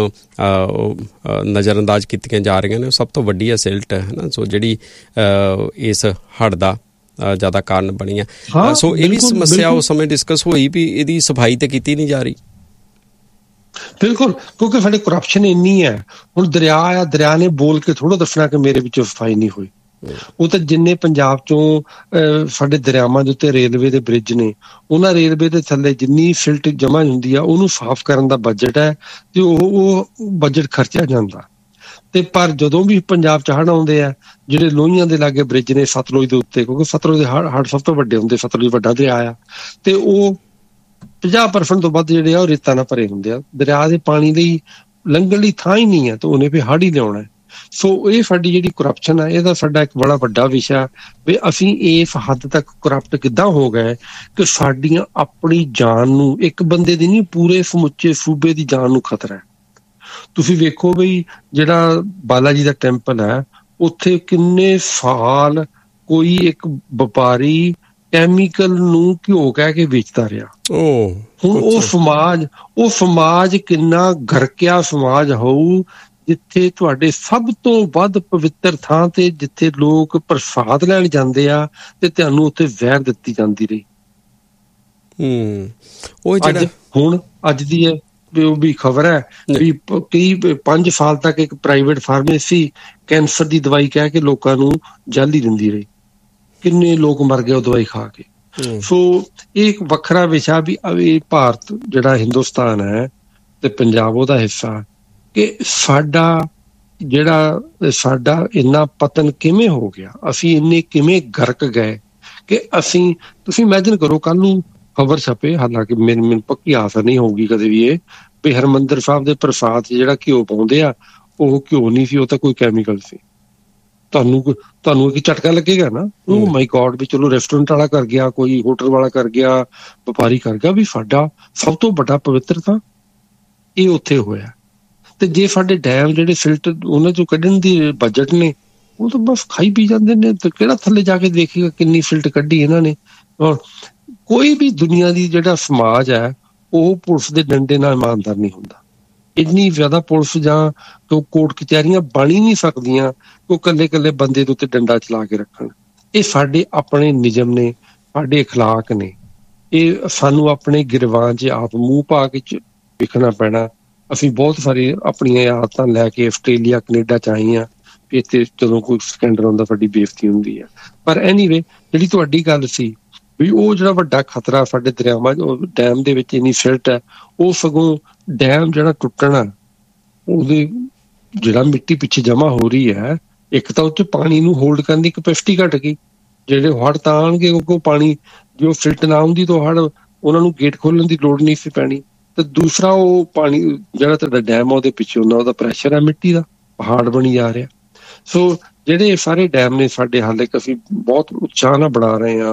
ਨਜ਼ਰ ਅੰਦਾਜ਼ ਕੀਤੀਆਂ ਜਾ ਰਹੀਆਂ ਨੇ, ਉਹ ਸਭ ਤੋਂ ਵੱਡੀ ਆ ਸਿਲਟ ਹੈ ਨਾ, ਸੋ ਜਿਹੜੀ ਇਸ ਹੜ੍ਹ ਦਾ ਜ਼ਿਆਦਾ ਕਾਰਨ ਬਣੀ ਆ। ਸੋ ਇਹ ਵੀ ਸਮੱਸਿਆ ਉਸ ਸਮੇਂ ਡਿਸਕਸ ਹੋਈ ਵੀ ਇਹਦੀ ਸਫਾਈ ਤਾਂ ਕੀਤੀ ਨਹੀਂ ਜਾ ਰਹੀ। ਬਿਲਕੁਲ, ਕਿਉਂਕਿ ਸਾਡੇ ਕਰਪਸ਼ਨ ਇੰਨੀ ਹੈ। ਹੁਣ ਦਰਿਆ ਆ, ਦਰਿਆ ਨੇ ਬੋਲ ਕੇ ਥੋੜ੍ਹਾ ਦੱਸਣਾ ਕਿ ਮੇਰੇ ਵਿੱਚੋਂ ਸਫਾਈ ਨਹੀਂ ਹੋਈ। ਉਹ ਤਾਂ ਜਿੰਨੇ ਪੰਜਾਬ ਚੋਂ ਸਾਡੇ ਦਰਿਆਵਾਂ ਦੇ ਉੱਤੇ ਰੇਲਵੇ ਦੇ ਬ੍ਰਿਜ ਨੇ, ਉਹਨਾਂ ਰੇਲਵੇ ਦੇ ਥੱਲੇ ਜਿੰਨੀ ਸਿਲਟ ਜਮ੍ਹਾਂ ਹੁੰਦੀ ਆ ਉਹਨੂੰ ਸਾਫ਼ ਕਰਨ ਦਾ ਬਜਟ ਹੈ ਤੇ ਉਹ ਉਹ ਬਜਟ ਖਰਚਿਆ ਜਾਂਦਾ। ਤੇ ਪਰ ਜਦੋਂ ਵੀ ਪੰਜਾਬ ਚ ਹੜ੍ਹ ਆਉਂਦੇ ਆ, ਜਿਹੜੇ ਲੋਹੀਆਂ ਦੇ ਲਾਗੇ ਬ੍ਰਿਜ ਨੇ ਸਤਲੁਜ ਦੇ ਉੱਤੇ, ਕਿਉਂਕਿ ਸਤਲੁਜ ਦੇ ਹੜ੍ਹ ਹੜ੍ਹ ਸਭ ਤੋਂ ਵੱਡੇ ਹੁੰਦੇ, ਸਤਲੁਜ ਵੱਡਾ ਦਰਿਆ ਆ, ਤੇ ਉਹ ਪੰਜਾਹ ਪਰਸੈਂਟ ਤੋਂ ਵੱਧ ਜਿਹੜੇ ਆ ਉਹ ਰੇਤਾਂ ਨਾਲ ਭਰੇ ਹੁੰਦੇ ਆ। ਦਰਿਆ ਦੇ ਪਾਣੀ ਲਈ ਲੰਘਣ ਲਈ ਥਾਂ ਹੀ ਨਹੀਂ ਹੈ ਤੇ ਉਹਨੇ ਫਿਰ ਹੜ੍ਹ ਹੀ ਲਿਆਉਣਾ। ਸੋ ਇਹ ਸਾਡੀ ਜਿਹੜੀ ਕਰਪਸ਼ਨ ਹੈ, ਇਹਦਾ ਸਾਡਾ ਇੱਕ ਬੜਾ ਵੱਡਾ ਵਿਸ਼ਾ ਵੀ ਅਸੀਂ ਇਸ ਹੱਦ ਤੱਕ ਕਰਪਟ ਕਿੱਦਾਂ ਹੋ ਗਏ ਕਿ ਸਾਡੀਆਂ ਆਪਣੀ ਜਾਨ ਨੂੰ, ਇੱਕ ਬੰਦੇ ਦੀ ਨਹੀਂ ਪੂਰੇ ਸਮੁੱਚੇ ਸੂਬੇ ਦੀ ਜਾਨ ਨੂੰ ਖਤਰਾ ਹੈ। ਤੁਸੀਂ ਵੇਖੋ ਬਈ ਜਿਹੜਾ ਬਾਲਾ ਜੀ ਦਾ ਟੈਂਪਲ ਹੈ, ਉੱਥੇ ਕਿੰਨੇ ਸਾਲ ਕੋਈ ਇੱਕ ਵਪਾਰੀ ਕੈਮੀਕਲ ਨੂੰ ਘਿਓ ਕਹਿ ਕੇ ਵੇਚਦਾ ਰਿਹਾ। ਹੁਣ ਉਹ ਸਮਾਜ ਉਹ ਸਮਾਜ ਕਿੰਨਾ ਗਰਕਿਆ ਸਮਾਜ ਹੋਊ ਜਿੱਥੇ ਤੁਹਾਡੇ ਸਭ ਤੋਂ ਵੱਧ ਪਵਿੱਤਰ ਥਾਂ ਤੇ ਜਿੱਥੇ ਲੋਕ ਪ੍ਰਸਾਦ ਲੈਣ ਜਾਂਦੇ ਆ ਤੇ ਤੁਹਾਨੂੰ ਉੱਥੇ ਜ਼ਹਿਰ ਦਿੱਤੀ ਜਾਂਦੀ ਰਹੀ। ਹਮ ਉਹ ਜਿਹੜਾ ਹੁਣ ਅੱਜ ਦੀ ਹੈ ਉਹ ਵੀ ਖਬਰ ਹੈ ਵੀ ਕਈ ਪੰਜ ਸਾਲ ਤੱਕ ਇੱਕ ਪ੍ਰਾਈਵੇਟ ਫਾਰਮੇਸੀ ਕੈਂਸਰ ਦੀ ਦਵਾਈ ਕਹਿ ਕੇ ਲੋਕਾਂ ਨੂੰ ਜਲਦੀ ਦਿੰਦੀ ਰਹੀ। ਕਿੰਨੇ ਲੋਕ ਮਰ ਗਏ ਉਹ ਦਵਾਈ ਖਾ ਕੇ। ਸੋ ਇਹ ਇੱਕ ਵੱਖਰਾ ਵਿਸ਼ਾ ਵੀ ਇਹ ਭਾਰਤ ਜਿਹੜਾ ਹਿੰਦੁਸਤਾਨ ਹੈ ਤੇ ਪੰਜਾਬ ਉਹਦਾ ਹਿੱਸਾ, ਕਿ ਸਾਡਾ ਜਿਹੜਾ ਸਾਡਾ ਇੰਨਾ ਪਤਨ ਕਿਵੇਂ ਹੋ ਗਿਆ, ਅਸੀਂ ਇੰਨੇ ਕਿਵੇਂ ਗਰਕ ਗਏ ਕਿ ਅਸੀਂ, ਤੁਸੀਂ ਇਮੈਜਿਨ ਕਰੋ ਕੱਲ ਨੂੰ ਖਬਰ ਛਪੇ, ਹਾਲਾਂਕਿ ਮੈਨੂੰ ਮੈਨੂੰ ਪੱਕੀ ਆਸ ਨਹੀਂ ਹੋਊਗੀ ਕਦੇ ਵੀ ਇਹ, ਵੀ ਹਰਿਮੰਦਰ ਸਾਹਿਬ ਦੇ ਪ੍ਰਸਾਦ ਜਿਹੜਾ ਘਿਓ ਪਾਉਂਦੇ ਆ ਉਹ ਘਿਓ ਨਹੀਂ ਸੀ, ਉਹ ਤਾਂ ਕੋਈ ਕੈਮੀਕਲ ਸੀ। ਤੁਹਾਨੂੰ ਤੁਹਾਨੂੰ ਇੱਕ ਝਟਕਾ ਲੱਗੇਗਾ ਨਾ, ਓ ਮਾਈ ਗੋਡ, ਵੀ ਚਲੋ ਰੈਸਟੋਰੈਂਟ ਵਾਲਾ ਕਰ ਗਿਆ, ਕੋਈ ਹੋਟਲ ਵਾਲਾ ਕਰ ਗਿਆ, ਵਪਾਰੀ ਕਰ ਗਿਆ, ਵੀ ਸਾਡਾ ਸਭ ਤੋਂ ਵੱਡਾ ਪਵਿੱਤਰ ਤਾਂ ਇਹ ਉੱਥੇ ਹੋਇਆ। ਤੇ ਜੇ ਸਾਡੇ ਡੈਮ ਜਿਹੜੇ ਸਿਲਟ ਉਹਨਾਂ ਚੋਂ ਕੱਢਣ ਦੀ ਬਜਟ ਨੇ, ਉਹ ਤਾਂ ਬਸ ਖਾਈ ਪੀ ਜਾਂਦੇ ਨੇ। ਤੇ ਕਿਹੜਾ ਥੱਲੇ ਜਾ ਕੇ ਦੇਖੇਗਾ ਕਿੰਨੀ ਸਿਲਟ ਕੱਢੀ ਇਹਨਾਂ ਨੇ। ਔਰ ਕੋਈ ਵੀ ਦੁਨੀਆ ਦੀ ਜਿਹੜਾ ਸਮਾਜ ਹੈ ਉਹ ਪੁਲਿਸ ਦੇ ਡੰਡੇ ਨਾਲ ਇਮਾਨਦਾਰ ਨਹੀਂ ਹੁੰਦਾ। ਇੰਨੀ ਜ਼ਿਆਦਾ ਪੁਲਿਸ ਜਾਂ ਕੋਰਟ ਕਚਹਿਰੀਆਂ ਬਣ ਹੀ ਨਹੀਂ ਸਕਦੀਆਂ ਉਹ ਇਕੱਲੇ ਇਕੱਲੇ ਬੰਦੇ ਦੇ ਉੱਤੇ ਡੰਡਾ ਚਲਾ ਕੇ ਰੱਖਣ। ਇਹ ਸਾਡੇ ਆਪਣੇ ਨਿਯਮ ਨੇ, ਸਾਡੇ ਅਖਲਾਕ ਨੇ। ਇਹ ਸਾਨੂੰ ਆਪਣੇ ਗਿਰਵਾਨ 'ਚ ਆਪ ਮੂੰਹ ਪਾ ਕੇ ਵੇਖਣਾ ਪੈਣਾ। ਅਸੀਂ ਬਹੁਤ ਸਾਰੀ ਆਪਣੀਆਂ ਆਦਤਾਂ ਲੈ ਕੇ ਆਸਟ੍ਰੇਲੀਆ ਕੈਨੇਡਾ 'ਚ ਆਏ ਹਾਂ, ਇੱਥੇ ਜਦੋਂ ਕੋਈ ਸਕੈਂਡਲ ਆਉਂਦਾ ਸਾਡੀ ਬੇਇੱਜ਼ਤੀ ਹੁੰਦੀ ਹੈ। ਪਰ ਐਨੀਵੇ ਜਿਹੜੀ ਤੁਹਾਡੀ ਗੱਲ ਸੀ ਵੀ ਉਹ ਜਿਹੜਾ ਵੱਡਾ ਖਤਰਾ ਸਾਡੇ ਦਰਿਆਵਾਂ ਡੈਮ ਦੇ ਵਿੱਚ ਇੰਨੀ ਸਿਲਟ ਹੈ, ਉਹ ਸਗੋਂ ਡੈਮ ਜਿਹੜਾ ਟੁੱਟਣਾ, ਉਹਦੇ ਜਿਹੜਾ ਮਿੱਟੀ ਪਿੱਛੇ ਜਮ੍ਹਾਂ ਹੋ ਰਹੀ ਹੈ, ਇੱਕ ਤਾਂ ਉਹ 'ਚ ਪਾਣੀ ਨੂੰ ਹੋਲਡ ਕਰਨ ਦੀ ਕਪੈਸਿਟੀ ਘੱਟ ਗਈ। ਜਿਹੜੇ ਹੜ੍ਹ ਤਾਂ ਆਉਣਗੇ ਕਿਉਂਕਿ ਉਹ ਪਾਣੀ ਜੋ ਸਿਲਟ ਨਾ ਹੁੰਦੀ ਤਾਂ ਹੜ੍ਹ ਉਹਨਾਂ ਨੂੰ ਗੇਟ ਖੋਲਣ ਦੀ ਲੋੜ ਨਹੀਂ ਸੀ ਪੈਣੀ। ਤੇ ਦੂਸਰਾ ਉਹ ਪਾਣੀ ਜਿਹੜਾ ਤੁਹਾਡਾ ਡੈਮ ਆ ਉਹਦੇ ਪਿੱਛੇ ਉਹਨਾਂ ਉਹਦਾ ਪ੍ਰੈਸ਼ਰ ਹੈ ਮਿੱਟੀ ਦਾ, ਪਹਾੜ ਬਣੀ ਜਾ ਰਿਹਾ। ਸੋ ਜਿਹੜੇ ਸਾਰੇ ਡੈਮ ਨੇ ਸਾਡੇ ਹਾਲੇ ਅਸੀਂ ਬਹੁਤ ਉਤਸ਼ਾਹ ਨਾਲ ਬਣਾ ਰਹੇ ਹਾਂ,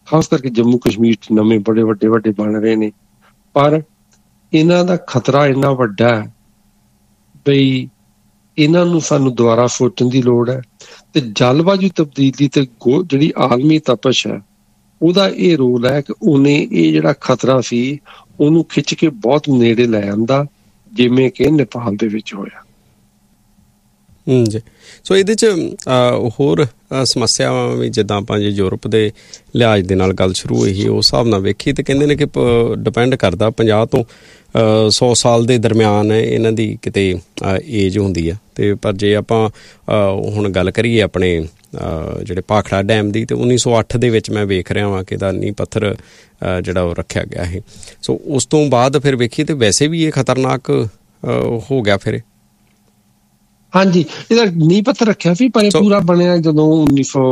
ਖਾਸ ਕਰਕੇ ਜੰਮੂ ਕਸ਼ਮੀਰ 'ਚ ਨਵੇਂ ਬੜੇ ਵੱਡੇ ਵੱਡੇ ਬਣ ਰਹੇ ਨੇ। ਪਰ ਇਹਨਾਂ ਦਾ ਖਤਰਾ ਇੰਨਾ ਵੱਡਾ ਹੈ ਬਈ ਇਹਨਾਂ ਨੂੰ ਸਾਨੂੰ ਦੁਬਾਰਾ ਸੋਚਣ ਦੀ ਲੋੜ ਹੈ। ਤੇ ਜਲਵਾਯੂ ਤਬਦੀਲੀ ਤੇ ਗੋ ਜਿਹੜੀ ਆਲਮੀ ਤਪਸ਼ ਹੈ ਉਹਦਾ ਇਹ ਰੋਲ ਹੈ ਕਿ ਉਹਨੇ ਇਹ ਜਿਹੜਾ ਖਤਰਾ ਸੀ ਉਹਨੂੰ ਖਿੱਚ ਕੇ ਬਹੁਤ ਨੇੜੇ ਲੈ ਆਂਦਾ, ਜਿਵੇਂ ਕਿ ਨੇਪਾਲ ਦੇ ਵਿੱਚ ਹੋਇਆ। ਜੀ ਸੋ ਇਹਦੇ 'ਚ ਹੋਰ ਸਮੱਸਿਆਵਾਂ ਵੀ, ਜਿੱਦਾਂ ਆਪਾਂ ਜੇ ਯੂਰਪ ਦੇ ਲਿਹਾਜ਼ ਦੇ ਨਾਲ ਗੱਲ ਸ਼ੁਰੂ ਹੋਈ ਉਸ ਹਿਸਾਬ ਨਾਲ ਵੇਖੀ ਤਾਂ ਕਹਿੰਦੇ ਨੇ ਕਿ ਡਿਪੈਂਡ ਕਰਦਾ ਪੰਜਾਹ ਤੋਂ ਸੌ ਸਾਲ ਦੇ ਦਰਮਿਆਨ ਇਹਨਾਂ ਦੀ ਕਿਤੇ ਏਜ ਹੁੰਦੀ ਆ। ਅਤੇ ਪਰ ਜੇ ਆਪਾਂ ਹੁਣ ਗੱਲ ਕਰੀਏ ਆਪਣੇ ਜਿਹੜੇ ਭਾਖੜਾ ਡੈਮ ਦੀ, ਅਤੇ ਉੱਨੀ ਸੌ ਅੱਠ ਦੇ ਵਿੱਚ ਮੈਂ ਵੇਖ ਰਿਹਾ ਵਾਂ ਕਿ ਇਹਦਾ ਨੀਂਹ ਪੱਥਰ ਜਿਹੜਾ ਉਹ ਰੱਖਿਆ ਗਿਆ ਹੈ। ਸੋ ਉਸ ਤੋਂ ਬਾਅਦ ਫਿਰ ਵੇਖੀਏ ਤਾਂ ਵੈਸੇ ਵੀ ਇਹ ਖਤਰਨਾਕ ਹੋ ਗਿਆ ਫਿਰ। ਹਾਂਜੀ, ਇਹਦਾ ਨੀਂਹ ਪੱਥਰ ਰੱਖਿਆ ਸੀ, ਪਰ ਇਹ ਪੂਰਾ ਬਣਿਆ ਜਦੋਂ ਉੱਨੀ ਸੌ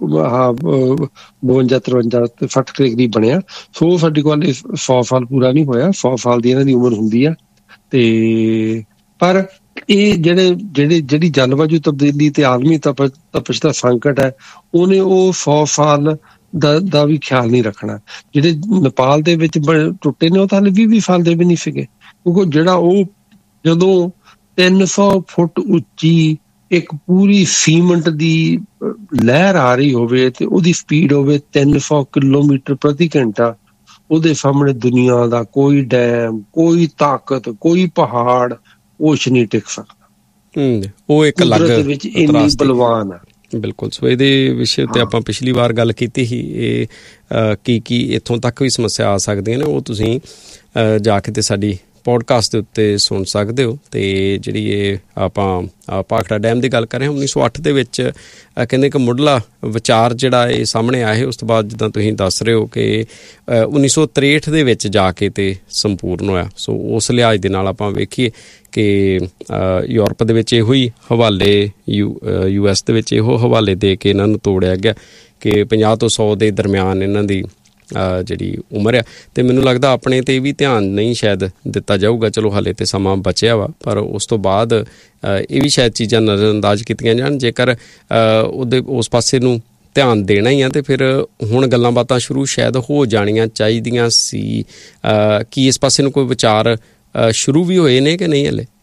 ਬਵੰਜਾ ਤਰਵੰਜਾ ਸੱਠ ਦੇ ਕਰੀਬ ਬਣਿਆ। ਸੋ ਸਾਡੇ ਕੋਲ ਸੌ ਸਾਲ ਪੂਰਾ ਨਹੀਂ ਹੋਇਆ, ਸੌ ਸਾਲ ਦੀ ਇਹਨਾਂ ਦੀ ਉਮਰ ਹੁੰਦੀ ਆ। ਤੇ ਪਰ ਇਹ ਜਿਹੜੇ ਜਿਹੜੇ ਜਿਹੜੀ ਜਲਵਾਯੂ ਤਬਦੀਲੀ ਤੇ ਆਲਮੀ ਤਪ ਤਪਸ਼ ਦਾ ਸੰਕਟ ਹੈ, ਉਹਨੇ ਉਹ ਸੌ ਸਾਲ ਦਾ ਦਾ ਵੀ ਖਿਆਲ ਨਹੀਂ ਰੱਖਣਾ। ਜਿਹੜੇ ਨੇਪਾਲ ਦੇ ਵਿੱਚ ਟੁੱਟੇ ਨੇ ਉਹ ਤਾਂ ਹਾਲੇ ਵੀਹ ਵੀਹ ਸਾਲ ਦੇ ਵੀ ਨਹੀਂ ਸੀਗੇ, ਕਿਉਂਕਿ ਜਿਹੜਾ ਉਹ ਜਦੋਂ ਤਿੰਨ ਸੌ ਫੁੱਟ ਉੱਚੀ ਇੱਕ ਪੂਰੀ ਸੀਮੈਂਟ ਦੀ ਲਹਿਰ ਆ ਰਹੀ ਹੋਵੇ ਤੇ ਉਹਦੀ ਸਪੀਡ ਹੋਵੇ ਤਿੰਨ ਸੌ ਕਿਲੋਮੀਟਰ ਪ੍ਰਤੀ ਘੰਟਾ, ਉਹਦੇ ਸਾਹਮਣੇ ਦੁਨੀਆ ਦਾ ਕੋਈ ਡੈਮ, ਕੋਈ ਤਾਕਤ, ਕੋਈ ਪਹਾੜ ਕੁਛ ਨਹੀਂ ਟਿਕ ਸਕਦਾ। ਉਹ ਇੱਕ ਅਲੱਗ ਵਿੱਚ ਇੰਨੀ ਬਲਵਾਨ ਆ। ਬਿਲਕੁਲ। ਸੋ ਇਹਦੇ ਵਿਸ਼ੇ ਉੱਤੇ ਆਪਾਂ ਪਿਛਲੀ ਵਾਰ ਗੱਲ ਕੀਤੀ ਸੀ, ਇਹ ਕੀ ਕੀ ਇੱਥੋਂ ਤੱਕ ਵੀ ਸਮੱਸਿਆ ਆ ਸਕਦੀਆਂ ਨੇ, ਉਹ ਤੁਸੀਂ ਜਾ ਕੇ ਤੇ ਸਾਡੀ ਪੋਡਕਾਸਟ ਦੇ ਉੱਤੇ ਸੁਣ ਸਕਦੇ ਹੋ। ਅਤੇ ਜਿਹੜੀ ਇਹ ਆਪਾਂ ਭਾਖੜਾ ਡੈਮ ਦੀ ਗੱਲ ਕਰ ਰਹੇ ਹਾਂ, ਉੱਨੀ ਸੌ ਅੱਠ ਦੇ ਵਿੱਚ ਕਹਿੰਦੇ ਕਿ ਮੁੱਢਲਾ ਵਿਚਾਰ ਜਿਹੜਾ ਇਹ ਸਾਹਮਣੇ ਆਇਆ ਹੈ। ਉਸ ਤੋਂ ਬਾਅਦ ਜਿੱਦਾਂ ਤੁਸੀਂ ਦੱਸ ਰਹੇ ਹੋ ਕਿ ਉੱਨੀ ਸੌ ਤ੍ਰੇਹਠ ਦੇ ਵਿੱਚ ਜਾ ਕੇ ਤੇ ਸੰਪੂਰਨ ਹੋਇਆ। ਸੋ ਉਸ ਲਿਹਾਜ਼ ਦੇ ਨਾਲ ਆਪਾਂ ਵੇਖੀਏ ਕਿ ਯੂਰਪ ਦੇ ਵਿੱਚ ਇਹੋ ਹੀ ਹਵਾਲੇ, ਯੂ ਯੂ ਐਸ ਦੇ ਵਿੱਚ ਇਹੋ ਹਵਾਲੇ ਦੇ ਕੇ ਇਹਨਾਂ ਨੂੰ ਤੋੜਿਆ ਗਿਆ ਕਿ ਪੰਜਾਹ ਤੋਂ ਸੌ ਦੇ ਦਰਮਿਆਨ ਇਹਨਾਂ ਦੀ ਜਿਹੜੀ ਉਮਰ ਆ। ਅਤੇ ਮੈਨੂੰ ਲੱਗਦਾ ਆਪਣੇ 'ਤੇ ਵੀ ਧਿਆਨ ਨਹੀਂ ਸ਼ਾਇਦ ਦਿੱਤਾ ਜਾਊਗਾ। ਚਲੋ ਹਾਲੇ ਤਾਂ ਸਮਾਂ ਬਚਿਆ ਵਾ, ਪਰ ਉਸ ਤੋਂ ਬਾਅਦ ਇਹ ਵੀ ਸ਼ਾਇਦ ਚੀਜ਼ਾਂ ਨਜ਼ਰ ਅੰਦਾਜ਼ ਕੀਤੀਆਂ ਜਾਣ। ਜੇਕਰ ਉਹਦੇ ਉਸ ਪਾਸੇ ਨੂੰ ਧਿਆਨ ਦੇਣਾ ਹੀ ਆ ਅਤੇ ਫਿਰ ਹੁਣ ਗੱਲਾਂ ਬਾਤਾਂ ਸ਼ੁਰੂ ਸ਼ਾਇਦ ਹੋ ਜਾਣੀਆਂ ਚਾਹੀਦੀਆਂ ਸੀ। ਕੀ ਇਸ ਪਾਸੇ ਨੂੰ ਕੋਈ ਵਿਚਾਰ ਸ਼ੁਰੂ ਵੀ ਹੋਏ ਨੇ ਕਿ ਨਹੀਂ ਹਲੇ?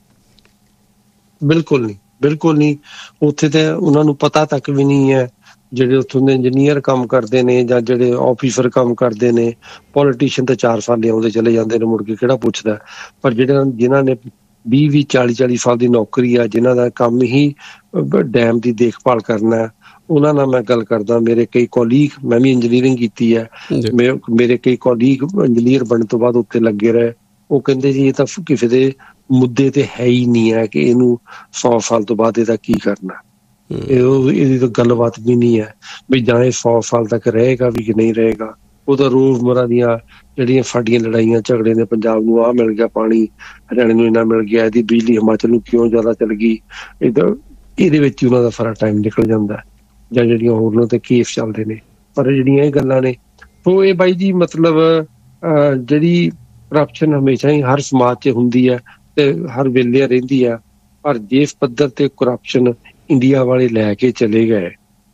ਬਿਲਕੁਲ ਨਹੀਂ, ਬਿਲਕੁਲ ਨਹੀਂ। ਉੱਥੇ ਤਾਂ ਉਹਨਾਂ ਨੂੰ ਪਤਾ ਤੱਕ ਵੀ ਨਹੀਂ ਹੈ। ਜਿਹੜੇ ਉੱਥੋਂ ਦੇ ਇੰਜੀਨੀਅਰ ਕੰਮ ਕਰਦੇ ਨੇ ਜਾਂ ਜਿਹੜੇ ਆਫਿਸਰ ਕੰਮ ਕਰਦੇ ਨੇ, ਪੋਲੀਟੀਸ਼ੀਅਨ ਤਾਂ ਚਾਰ ਸਾਲ ਆਉਂਦੇ ਚਲੇ ਜਾਂਦੇ ਨੇ, ਮੁੜ ਕੇ ਕਿਹੜਾ ਪੁੱਛਦਾ। ਪਰ ਜਿਹੜੇ ਜਿਨ੍ਹਾਂ ਨੇ ਵੀਹ ਵੀਹ ਚਾਲੀ ਚਾਲੀ ਸਾਲ ਦੀ ਨੌਕਰੀ ਆ, ਜਿਨ੍ਹਾਂ ਦਾ ਕੰਮ ਹੀ ਡੈਮ ਦੀ ਦੇਖਭਾਲ ਕਰਨਾ, ਉਹਨਾਂ ਨਾਲ ਮੈਂ ਗੱਲ ਕਰਦਾ। ਮੇਰੇ ਕਈ ਕੋਲੀਗ, ਮੈਂ ਵੀ ਇੰਜੀਨੀਅਰਿੰਗ ਕੀਤੀ ਹੈ, ਮੇਰੇ ਕਈ ਕੋਲੀਗ ਇੰਜੀਨੀਅਰ ਬਣਨ ਤੋਂ ਬਾਅਦ ਉੱਥੇ ਲੱਗੇ ਰਹੇ। ਉਹ ਕਹਿੰਦੇ ਜੀ ਇਹ ਤਾਂ ਕਿਸੇ ਦੇ ਮੁੱਦੇ ਤੇ ਹੈ ਹੀ ਨਹੀਂ ਹੈ ਕਿ ਇਹਨੂੰ ਸੌ ਸਾਲ ਤੋਂ ਬਾਅਦ ਇਹਦਾ ਕੀ ਕਰਨਾ। ਇਹ ਇਹਦੀ ਤਾਂ ਗੱਲਬਾਤ ਵੀ ਨਹੀਂ ਹੈ ਵੀ ਜਾਂ ਇਹ ਸੌ ਸਾਲ ਤੱਕ ਰਹੇਗਾ ਵੀ ਕਿ ਨਹੀਂ ਰਹੇਗਾ। ਉਹ ਤਾਂ ਰੋਜ਼ਮਰਾ ਦੀਆਂ ਜਿਹੜੀਆਂ ਸਾਡੀਆਂ ਲੜਾਈਆਂ ਝਗੜੇ ਨੇ, ਪੰਜਾਬ ਨੂੰ ਆਹ ਮਿਲ ਗਿਆ ਪਾਣੀ, ਹਰਿਆਣੇ ਨੂੰ ਇੰਨਾ ਮਿਲ ਗਿਆ, ਇਹਦੀ ਬਿਜਲੀ ਹਿਮਾਚਲ ਨੂੰ ਕਿਉਂ ਜ਼ਿਆਦਾ ਚੱਲ ਗਈ, ਇਹਦਾ ਇਹਦੇ ਵਿੱਚ ਉਹਨਾਂ ਦਾ ਸਾਰਾ ਟਾਈਮ ਨਿਕਲ ਜਾਂਦਾ। ਜਾਂ ਜਿਹੜੀਆਂ ਹੋਰ ਉਹਨਾਂ ਤੇ ਕੇਸ ਚੱਲਦੇ ਨੇ। ਪਰ ਜਿਹੜੀਆਂ ਇਹ ਗੱਲਾਂ ਨੇ, ਸੋ ਇਹ ਬਾਈ ਜੀ ਮਤਲਬ ਜਿਹੜੀ ਕਰਪਸ਼ਨ ਹਮੇਸ਼ਾ ਹੀ ਹਰ ਸਮਾਜ 'ਚ ਹੁੰਦੀ ਹੈ ਤੇ ਹਰ ਵੇਲੇ ਰਹਿੰਦੀ ਆ। ਪਰ ਜਿਸ ਪੱਧਰ ਤੇ ਕਰਪਸ਼ਨ ਇੰਡੀਆ ਵਾਲੇ ਲੈ ਕੇ ਚਲੇ ਗਏ,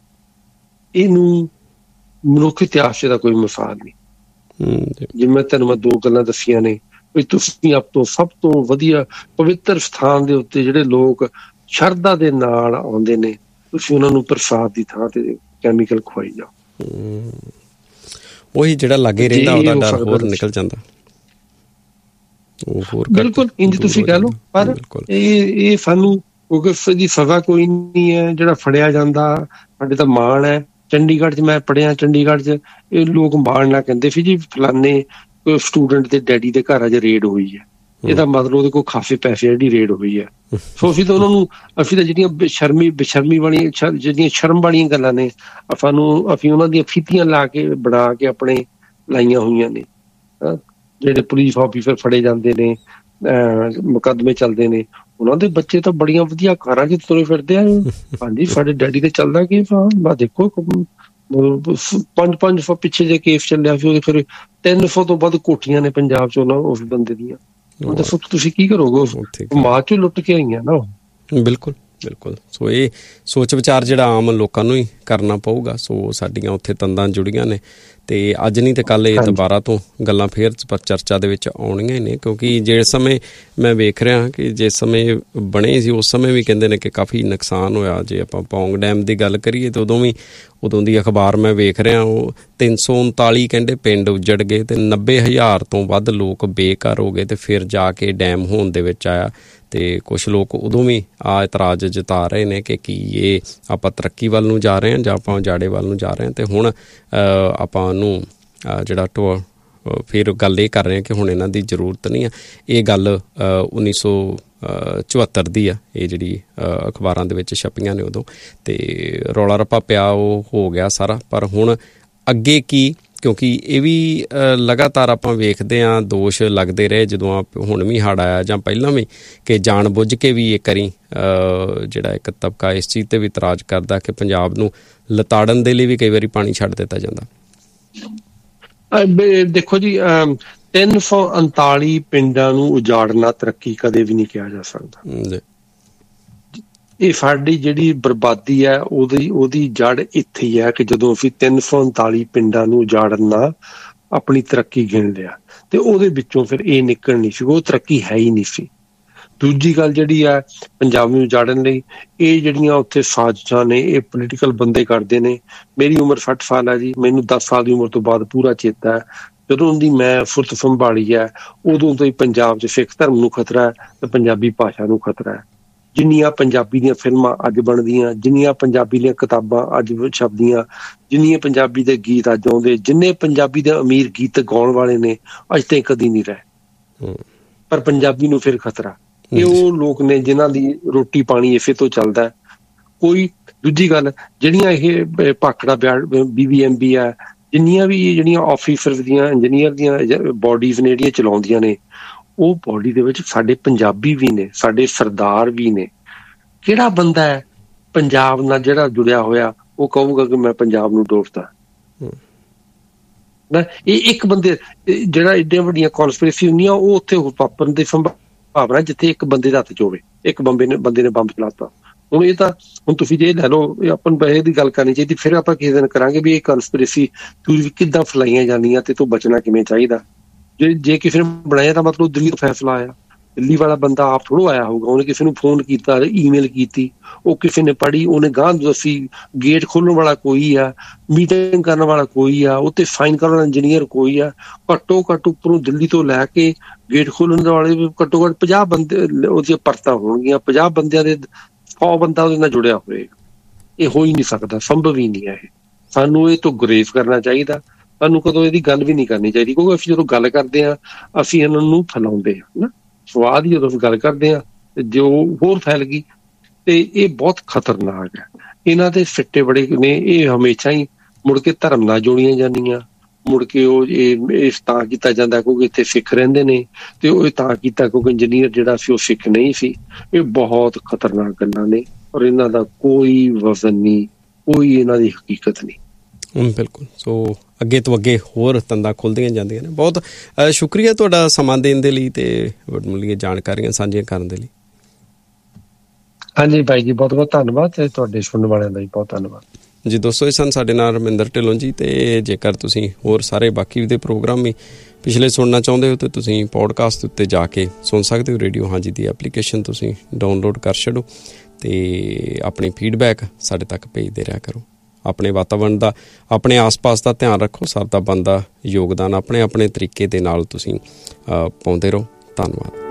ਇਹਨੂੰ ਮਨੁੱਖ ਇਤਿਹਾਸ ਦਾ ਕੋਈ ਮਿਸਾਲ ਨਹੀਂ। ਜਿਵੇਂ ਮੈਂ ਤੁਹਾਨੂੰ ਮੈਂ ਦੋ ਗੱਲਾਂ ਦੱਸੀਆਂ ਨੇ ਵੀ ਤੁਸੀਂ ਆਪ ਤੋਂ ਸਭ ਤੋਂ ਵਧੀਆ ਪਵਿੱਤਰ ਸਥਾਨ ਦੇ ਉੱਤੇ ਜਿਹੜੇ ਲੋਕ ਸ਼ਰਧਾ ਦੇ ਨਾਲ ਆਉਂਦੇ ਨੇ, ਤੁਸੀਂ ਉਹਨਾਂ ਨੂੰ ਪ੍ਰਸਾਦ ਦੀ ਥਾਂ ਤੇ ਕੈਮੀਕਲ ਖਵਾਈ ਜਾਓ। ਉਹੀ ਜਿਹੜਾ ਲਾਗੇ ਰਹਿੰਦਾ ਉਹਦਾ ਡਰ ਹੋਰ ਨਿਕਲ ਜਾਂਦਾ। ਬਿਲਕੁਲ ਇੰਝ ਤੁਸੀਂ ਕਹਿ ਲਓ। ਪਰ ਇਹ ਇਹ ਸਾਨੂੰ ਕਿਉਂਕਿ ਦੀ ਸਜ਼ਾ ਕੋਈ ਨਹੀਂ ਹੈ। ਜਿਹੜਾ ਫੜਿਆ ਜਾਂਦਾ, ਸਾਡੇ ਤਾਂ ਮਾਣ ਹੈ। ਚੰਡੀਗੜ੍ਹ 'ਚ ਮੈਂ ਪੜ੍ਹਿਆ, ਚੰਡੀਗੜ੍ਹ 'ਚ ਇਹ ਲੋਕ ਮਾਣ ਨਾਲ ਕਹਿੰਦੇ ਸੀ ਜੀ ਫਲਾਨੇ ਸਟੂਡੈਂਟ ਦੇ ਡੈਡੀ ਦੇ ਘਰ 'ਚ ਰੇਡ ਹੋਈ ਹੈ। ਇਹਦਾ ਮਤਲਬ ਉਹਦੇ ਕੋਲ ਖਾਸੇ ਪੈਸੇ ਜਿਹੜੀ ਰੇਡ ਹੋਈ ਹੈ। ਸੋ ਅਸੀਂ ਤਾਂ ਉਹਨਾਂ ਨੂੰ, ਅਸੀਂ ਤਾਂ ਜਿਹੜੀਆਂ ਬੇਸ਼ਰਮੀ ਬੇਸ਼ਰਮੀ ਵਾਲੀਆਂ ਜਿਹੜੀਆਂ ਸ਼ਰਮ ਵਾਲੀਆਂ ਗੱਲਾਂ ਨੇ, ਆਪਾਂ ਨੂੰ ਅਸੀਂ ਉਹਨਾਂ ਦੀਆਂ ਫੀਤੀਆਂ ਲਾ ਕੇ ਬਣਾ ਕੇ ਆਪਣੇ ਲਾਈਆਂ ਹੋਈਆਂ ਨੇ। ਜਿਹੜੇ ਪੁਲਿਸ ਆਫਿਸਰ ਫੜੇ ਜਾਂਦੇ ਨੇ, ਮੁਕੱਦਮੇ ਚੱਲਦੇ ਨੇ, ਉਹਨਾਂ ਦੇ ਬੱਚੇ ਤਾਂ ਬੜੀਆਂ ਵਧੀਆ ਕਾਰਾਂ 'ਚ ਤੁਰੇ ਫਿਰਦੇ ਆ। ਹਾਂਜੀ, ਸਾਡੇ ਡੈਡੀ ਤੇ ਚੱਲਦਾ ਕੀ ਆ ਦੇਖੋ, ਪੰਜ ਪੰਜ ਸੌ ਪਿੱਛੇ ਜੇ ਕੇਸ ਚੱਲਿਆ ਸੀ ਉਹਦੇ, ਫਿਰ ਤਿੰਨ ਸੌ ਤੋਂ ਵੱਧ ਕੋਠੀਆਂ ਨੇ ਪੰਜਾਬ 'ਚ ਉਹਨਾਂ ਉਸ ਬੰਦੇ ਦੀਆਂ। ਦੱਸੋ ਤੁਸੀਂ ਕੀ ਕਰੋਗੇ? ਮਾਂ 'ਚੋਂ ਲੁੱਟ ਕੇ ਆਈਆਂ ਨਾ। ਬਿਲਕੁਲ ਬਿਲਕੁਲ। ਸੋ ਇਹ ਸੋਚ ਵਿਚਾਰ ਜਿਹੜਾ ਆਮ ਲੋਕਾਂ ਨੂੰ ਹੀ ਕਰਨਾ ਪਊਗਾ। ਸੋ ਸਾਡੀਆਂ ਉੱਥੇ ਤੰਦਾਂ ਜੁੜੀਆਂ ਨੇ ਅਤੇ ਅੱਜ ਨਹੀਂ ਤਾਂ ਕੱਲ੍ਹ ਇਹ ਦੁਬਾਰਾ ਤੋਂ ਗੱਲਾਂ ਫੇਰ ਚਰਚਾ ਦੇ ਵਿੱਚ ਆਉਣੀਆਂ ਹੀ ਨੇ, ਕਿਉਂਕਿ ਜਿਸ ਸਮੇਂ ਮੈਂ ਵੇਖ ਰਿਹਾ ਕਿ ਜਿਸ ਸਮੇਂ ਬਣੇ ਸੀ ਉਸ ਸਮੇਂ ਵੀ ਕਹਿੰਦੇ ਨੇ ਕਿ ਕਾਫੀ ਨੁਕਸਾਨ ਹੋਇਆ। ਜੇ ਆਪਾਂ ਪੌਂਗ ਡੈਮ ਦੀ ਗੱਲ ਕਰੀਏ ਤਾਂ ਉਦੋਂ ਵੀ ਉਦੋਂ ਦੀ ਅਖਬਾਰ ਮੈਂ ਵੇਖ ਰਿਹਾ ਉਹ ਤਿੰਨ ਸੌ ਉਨਤਾਲੀ ਕਹਿੰਦੇ ਪਿੰਡ ਉੱਜੜ ਗਏ ਅਤੇ ਨੱਬੇ ਹਜ਼ਾਰ ਤੋਂ ਵੱਧ ਲੋਕ ਬੇਘਰ ਹੋ ਗਏ ਅਤੇ ਫਿਰ ਜਾ ਕੇ ਡੈਮ ਹੋਣ ਦੇ ਵਿੱਚ ਆਇਆ। ਅਤੇ ਕੁਛ ਲੋਕ ਉਦੋਂ ਵੀ ਆ ਇਤਰਾਜ਼ ਜਤਾ ਰਹੇ ਨੇ ਕਿ ਕੀ ਇਹ ਆਪਾਂ ਤਰੱਕੀ ਵੱਲ ਨੂੰ ਜਾ ਰਹੇ ਹਾਂ ਜਾਂ ਆਪਾਂ ਉਜਾੜੇ ਵੱਲ ਨੂੰ ਜਾ ਰਹੇ ਹਾਂ। ਅਤੇ ਹੁਣ ਆਪਾਂ ਉਹਨੂੰ ਜਿਹੜਾ ਢੋ ਫਿਰ ਗੱਲ ਇਹ ਕਰ ਰਹੇ ਹਾਂ ਕਿ ਹੁਣ ਇਹਨਾਂ ਦੀ ਜ਼ਰੂਰਤ ਨਹੀਂ ਆ। ਇਹ ਗੱਲ ਉੱਨੀ ਸੌ ਚੁਹੱਤਰ ਦੀ ਆ, ਇਹ ਜਿਹੜੀ ਅਖਬਾਰਾਂ ਦੇ ਵਿੱਚ ਛਪੀਆਂ ਨੇ ਉਦੋਂ, ਅਤੇ ਰੌਲਾ ਰੱਪਾ ਪਿਆ ਉਹ ਹੋ ਗਿਆ ਸਾਰਾ। ਪਰ ਹੁਣ ਅੱਗੇ ਕੀ, ਕਿਉਂਕਿ ਇਹ ਵੀ ਲਗਾਤਾਰ ਆਪਾਂ ਵੇਖਦੇ ਹਾਂ ਦੋਸ਼ ਲੱਗਦੇ ਰਹੇ ਜਦੋਂ ਆ ਹੁਣ ਵੀ ਹੜ੍ਹ ਆਇਆ ਜਾਂ ਪਹਿਲਾਂ ਵੀ, ਕਿ ਜਾਣ ਬੁੱਝ ਕੇ ਵੀ ਇਹ ਕਰੀ ਜਿਹੜਾ ਇੱਕ ਤਬਕਾ ਇਸ ਚੀਜ਼ 'ਤੇ ਵੀ ਇਤਰਾਜ਼ ਕਰਦਾ ਕਿ ਪੰਜਾਬ ਨੂੰ ਲਤਾੜਨ ਦੇ ਲਈ ਵੀ ਕਈ ਵਾਰੀ ਪਾਣੀ ਛੱਡ ਦਿੱਤਾ ਜਾਂਦਾ। ਦੇਖੋ ਜੀ, ਤਿੰਨ ਸੌ ਉਨਤਾਲੀ ਪਿੰਡਾਂ ਨੂੰ ਉਜਾੜਨਾ ਤਰੱਕੀ ਕਦੇ ਵੀ ਨਹੀਂ ਕਿਹਾ ਜਾ ਸਕਦਾ। ਇਹ ਸਾਡੀ ਜਿਹੜੀ ਬਰਬਾਦੀ ਹੈ ਉਹਦੀ ਉਹਦੀ ਜੜ ਇੱਥੇ ਹੀ ਹੈ ਕਿ ਜਦੋਂ ਅਸੀਂ ਤਿੰਨ ਸੌ ਉਨਤਾਲੀ ਪਿੰਡਾਂ ਨੂੰ ਉਜਾੜਨਾ ਆਪਣੀ ਤਰੱਕੀ ਗਿਣ ਲਿਆ ਤੇ ਉਹਦੇ ਵਿੱਚੋਂ ਫਿਰ ਇਹ ਨਿਕਲ ਨਹੀਂ ਸੀ, ਉਹ ਤਰੱਕੀ ਹੈ ਹੀ ਨਹੀਂ ਸੀ। ਦੂਜੀ ਗੱਲ ਜਿਹੜੀ ਆ ਪੰਜਾਬ ਨੂੰ ਉਜਾੜਨ ਲਈ ਇਹ ਜਿਹੜੀਆਂ ਉੱਥੇ ਸਾਜ਼ਿਸ਼ਾਂ ਨੇ ਇਹ ਪੋਲੀਟੀਕਲ ਬੰਦੇ ਕਰਦੇ ਨੇ। ਮੇਰੀ ਉਮਰ ਸੱਠ ਸਾਲ ਹੈ ਜੀ, ਮੈਨੂੰ ਦਸ ਸਾਲ ਦੀ ਉਮਰ ਤੋਂ ਬਾਅਦ ਪੂਰਾ ਚੇਤਾ ਹੈ ਜਦੋਂ ਦੀ ਮੈਂ ਫੁਰਤ ਸੰਭਾਲੀ ਹੈ ਉਦੋਂ ਤੋਂ ਹੀ ਪੰਜਾਬ 'ਚ ਸਿੱਖ ਧਰਮ ਨੂੰ ਖਤਰਾ ਹੈ ਤੇ ਪੰਜਾਬੀ ਭਾਸ਼ਾ ਨੂੰ ਖਤਰਾ ਹੈ। ਜਿੰਨੀਆਂ ਪੰਜਾਬੀ ਦੀਆਂ ਫਿਲਮਾਂ ਅੱਜ ਬਣਦੀਆਂ, ਜਿੰਨੀਆਂ ਪੰਜਾਬੀ ਦੀਆਂ ਕਿਤਾਬਾਂ ਅੱਜ ਛਪਦੀਆਂ, ਜਿੰਨੀਆਂ ਪੰਜਾਬੀ ਦੇ ਗੀਤ ਅੱਜ ਆਉਂਦੇ, ਜਿੰਨੇ ਪੰਜਾਬੀ ਦੇ ਅਮੀਰ ਗੀਤ ਗਾਉਣ ਵਾਲੇ ਨੇ ਅੱਜ ਤਾਂ ਕਦੀ ਨਹੀਂ ਰਹੇ। ਪਰ ਪੰਜਾਬੀ ਨੂੰ ਫਿਰ ਖਤਰਾ। ਇਹ ਉਹ ਲੋਕ ਨੇ ਜਿਨ੍ਹਾਂ ਦੀ ਰੋਟੀ ਪਾਣੀ ਇਸੇ ਤੋਂ ਚੱਲਦਾ। ਕੋਈ ਦੂਜੀ ਗੱਲ ਜਿਹੜੀਆਂ ਇਹ Bhakra B B M B ਆ, ਜਿੰਨੀਆਂ ਵੀ ਜਿਹੜੀਆਂ ਆਫਿਸਰ ਦੀਆਂ ਇੰਜੀਨੀਅਰ ਦੀਆਂ ਬੋਡੀਜ਼ ਨੇ ਜਿਹੜੀਆਂ ਚਲਾਉਂਦੀਆਂ ਨੇ, ਉਹ ਬੋਡੀ ਦੇ ਵਿੱਚ ਸਾਡੇ ਪੰਜਾਬੀ ਵੀ ਨੇ, ਸਾਡੇ ਸਰਦਾਰ ਵੀ ਨੇ। ਕਿਹੜਾ ਬੰਦਾ ਹੈ ਪੰਜਾਬ ਨਾਲ ਜਿਹੜਾ ਜੁੜਿਆ ਹੋਇਆ ਉਹ ਕਹੂਗਾ ਕਿ ਮੈਂ ਪੰਜਾਬ ਨੂੰ ਡੋਬਦਾ? ਇਹ ਇੱਕ ਬੰਦੇ ਜਿਹੜਾ ਏਡੀਆਂ ਵੱਡੀਆਂ ਕੌਨਸਪੀਰੇਸੀ ਹੁੰਦੀਆਂ ਉਹ ਉੱਥੇ ਵਾਪਰਨ ਦੀ ਸੰਭਾਵਨਾ ਜਿੱਥੇ ਇੱਕ ਬੰਦੇ ਦਾ ਹੱਥ 'ਚ ਹੋਵੇ। ਇੱਕ ਬੰਦੇ ਨੇ ਬੰਦੇ ਨੇ ਬੰਬ ਚਲਾਤਾ। ਹੁਣ ਇਹ ਤਾਂ ਹੁਣ ਤੁਸੀਂ ਜੇ ਲੈ ਲਓ, ਆਪਾਂ ਨੂੰ ਪੈਸੇ ਦੀ ਗੱਲ ਕਰਨੀ ਚਾਹੀਦੀ, ਫਿਰ ਆਪਾਂ ਕਿਸੇ ਦਿਨ ਕਰਾਂਗੇ ਵੀ ਇਹ ਕੌਨਸਪੀਰੇਸੀ ਕਿੱਦਾਂ ਫੈਲਾਈਆਂ ਜਾਂਦੀਆਂ ਤੇ ਤੋਂ ਬਚਣਾ ਕਿਵੇਂ ਚਾਹੀਦਾ। ਜੇ ਜੇ ਕਿਸੇ ਨੇ ਬਣਾਇਆ ਤਾਂ ਮਤਲਬ ਦਿੱਲੀ ਤੋਂ ਫੈਸਲਾ ਆਇਆ। ਦਿੱਲੀ ਵਾਲਾ ਬੰਦਾ ਆਪ ਥੋੜ੍ਹਾ ਆਇਆ ਹੋਊਗਾ, ਉਹਨੇ ਕਿਸੇ ਨੂੰ ਫੋਨ ਕੀਤਾ, ਈਮੇਲ ਕੀਤੀ, ਉਹ ਕਿਸੇ ਨੇ ਪੜ੍ਹੀ, ਉਹਨੇ ਗਾਂਹ ਦੱਸੀ। ਗੇਟ ਖੋਲ੍ਹਣ ਵਾਲਾ ਕੋਈ ਆ, ਮੀਟਿੰਗ ਕਰਨ ਵਾਲਾ ਕੋਈ ਆ, ਉੱਤੇ ਸਾਈਨ ਕਰਨ ਵਾਲਾ ਇੰਜੀਨੀਅਰ ਕੋਈ ਆ। ਘੱਟੋ ਘੱਟ ਉੱਪਰੋਂ ਦਿੱਲੀ ਤੋਂ ਲੈ ਕੇ ਗੇਟ ਖੋਲ੍ਹਣ ਵਾਲੇ ਘੱਟੋ ਘੱਟ ਪੰਜਾਹ ਬੰਦੇ ਉਹਦੀਆਂ ਪਰਤਾਂ ਹੋਣਗੀਆਂ। ਪੰਜਾਹ ਬੰਦਿਆਂ ਦੇ ਸੌ ਬੰਦਾ ਉਹਦੇ ਨਾਲ ਜੁੜਿਆ ਹੋਏਗਾ। ਇਹ ਹੋ ਹੀ ਨਹੀਂ ਸਕਦਾ, ਸੰਭਵ ਹੀ ਨਹੀਂ ਹੈ ਇਹ। ਸਾਨੂੰ ਇਹ ਤੋਂ ਗੁਰੇਜ਼ ਕਰਨਾ ਚਾਹੀਦਾ। ਸਾਨੂੰ ਕਦੋਂ ਇਹਦੀ ਗੱਲ ਵੀ ਨਹੀਂ ਕਰਨੀ ਚਾਹੀਦੀ, ਕਿਉਂਕਿ ਅਸੀਂ ਜਦੋਂ ਗੱਲ ਕਰਦੇ ਹਾਂ ਅਸੀਂ ਇਹਨਾਂ ਨੂੰ ਫੈਲਾਉਂਦੇ ਹਾਂ ਨਾ। ਸਵਾਦ ਹੀ ਜਦੋਂ ਅਸੀਂ ਗੱਲ ਕਰਦੇ ਹਾਂ ਤੇ ਜੋ ਹੋਰ ਫੈਲ ਗਈ ਤੇ ਇਹ ਬਹੁਤ ਖਤਰਨਾਕ ਹੈ। ਇਹਨਾਂ ਦੇ ਸਿੱਟੇ ਬੜੇ ਨੇ। ਇਹ ਹਮੇਸ਼ਾ ਹੀ ਮੁੜ ਕੇ ਧਰਮ ਨਾਲ ਜੋੜੀਆਂ ਜਾਂਦੀਆਂ। ਮੁੜ ਕੇ ਉਹ ਇਹ ਇਸ ਤਾਂ ਕੀਤਾ ਜਾਂਦਾ ਕਿਉਂਕਿ ਇੱਥੇ ਸਿੱਖ ਰਹਿੰਦੇ ਨੇ, ਤੇ ਉਹ ਤਾਂ ਕੀਤਾ ਕਿਉਂਕਿ ਇੰਜੀਨੀਅਰ ਜਿਹੜਾ ਸੀ ਉਹ ਸਿੱਖ ਨਹੀਂ ਸੀ। ਇਹ ਬਹੁਤ ਖਤਰਨਾਕ ਗੱਲਾਂ ਨੇ ਔਰ ਇਹਨਾਂ ਦਾ ਕੋਈ ਵਜ਼ਨ ਨਹੀਂ, ਕੋਈ ਇਹਨਾਂ ਦੀ ਹਕੀਕਤ ਨਹੀਂ। ਬਿਲਕੁਲ। ਸੋ ਅੱਗੇ ਤੋਂ ਅੱਗੇ ਹੋਰ ਤੰਦਾਂ ਖੁੱਲ੍ਹਦੀਆਂ ਜਾਂਦੀਆਂ ਨੇ। ਬਹੁਤ ਸ਼ੁਕਰੀਆ ਤੁਹਾਡਾ ਸਮਾਂ ਦੇਣ ਦੇ ਲਈ ਤੇ ਵੱਡਮੁੱਲੀਆਂ ਜਾਣਕਾਰੀਆਂ ਸਾਂਝੀਆਂ ਕਰਨ ਦੇ ਲਈ। ਹਾਂਜੀ ਭਾਈ ਜੀ, ਬਹੁਤ ਬਹੁਤ ਧੰਨਵਾਦ ਤੇ ਤੁਹਾਡੇ ਸੁਣਨ ਵਾਲਿਆਂ ਦਾ ਵੀ ਬਹੁਤ ਧੰਨਵਾਦ ਜੀ। ਦੋਸਤੋ, ਇਹ ਸਨ ਸਾਡੇ ਨਾਲ ਰਮਿੰਦਰ ਢਿੱਲੋਂ ਜੀ। ਅਤੇ ਜੇਕਰ ਤੁਸੀਂ ਹੋਰ ਸਾਰੇ ਬਾਕੀ ਦੇ ਪ੍ਰੋਗਰਾਮ ਵੀ ਪਿਛਲੇ ਸੁਣਨਾ ਚਾਹੁੰਦੇ ਹੋ ਤਾਂ ਤੁਸੀਂ ਪੋਡਕਾਸਟ ਉੱਤੇ ਜਾ ਕੇ ਸੁਣ ਸਕਦੇ ਹੋ। ਰੇਡੀਓ ਹਾਂਜੀ ਦੀ ਐਪਲੀਕੇਸ਼ਨ ਤੁਸੀਂ ਡਾਊਨਲੋਡ ਕਰ ਛੱਡੋ ਅਤੇ ਆਪਣੀ ਫੀਡਬੈਕ ਸਾਡੇ ਤੱਕ ਭੇਜਦੇ ਰਿਹਾ ਕਰੋ। ਆਪਣੇ ਵਾਤਾਵਰਨ ਦਾ, ਆਪਣੇ ਆਸ ਪਾਸ ਦਾ ਧਿਆਨ ਰੱਖੋ। ਸਭ ਦਾ ਬਣਦਾ ਯੋਗਦਾਨ ਆਪਣੇ ਆਪਣੇ ਤਰੀਕੇ ਦੇ ਨਾਲ ਤੁਸੀਂ ਪਾਉਂਦੇ ਰਹੋ। ਧੰਨਵਾਦ।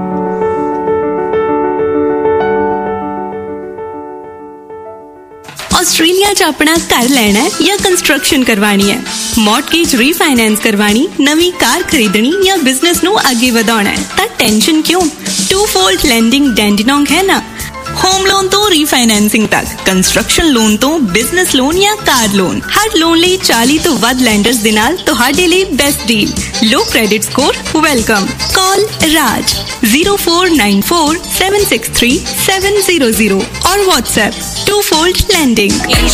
ਆਸਟ੍ਰੇਲੀਆ 'ਚ ਆਪਣਾ ਘਰ ਲੈਣਾ ਹੈ ਜਾਂ ਕੰਸਟਰਕਸ਼ਨ ਕਰਵਾਉਣੀ ਹੈ, ਮੌਰਟਗੇਜ ਰੀਫਾਈਨੈਂਸ ਕਰਵਾਉਣੀ, ਨਵੀਂ ਕਾਰ ਖਰੀਦਣੀ ਜਾਂ ਬਿਜ਼ਨਸ ਨੂੰ ਅੱਗੇ ਵਧਾਉਣਾ ਹੈ ਤਾਂ ਟੈਨਸ਼ਨ ਕਿਉਂ? ਟੂ ਫੋਲਡ ਲੈਂਡਿੰਗ ਡੈਂਡੀਨੋਂਗ ਹੈ ਨਾ। ਹੋਮ ਲੋਨ ਤੋਂ ਰੀਫਾਈਨੈਂਸਿੰਗ ਤੱਕ, ਕੰਸਟਰਕਸ਼ਨ ਲੋਨ ਤੋਂ ਬਿਜ਼ਨਸ ਲੋਨ ਜਾਂ ਕਾਰ ਲੋਨ, ਹਰ ਲੋਨ ਲਈ ਚਾਲੀ ਤੋਂ ਵੱਧ ਲੈਂਡਰਸ ਦੇ ਨਾਲ ਤੁਹਾਡੇ ਲਈ ਬੈਸਟ ਡੀਲ। ਲੋ ਕ੍ਰੈਡਿਟ ਸਕੋਰ ਵੈਲਕਮ। ਕਾਲ ਰਾਜ zero four nine four seven six three seven zero zero ਔਰ WhatsApp ਟੂ ਫੋਲਡ ਲੈਂਡਿੰਗ।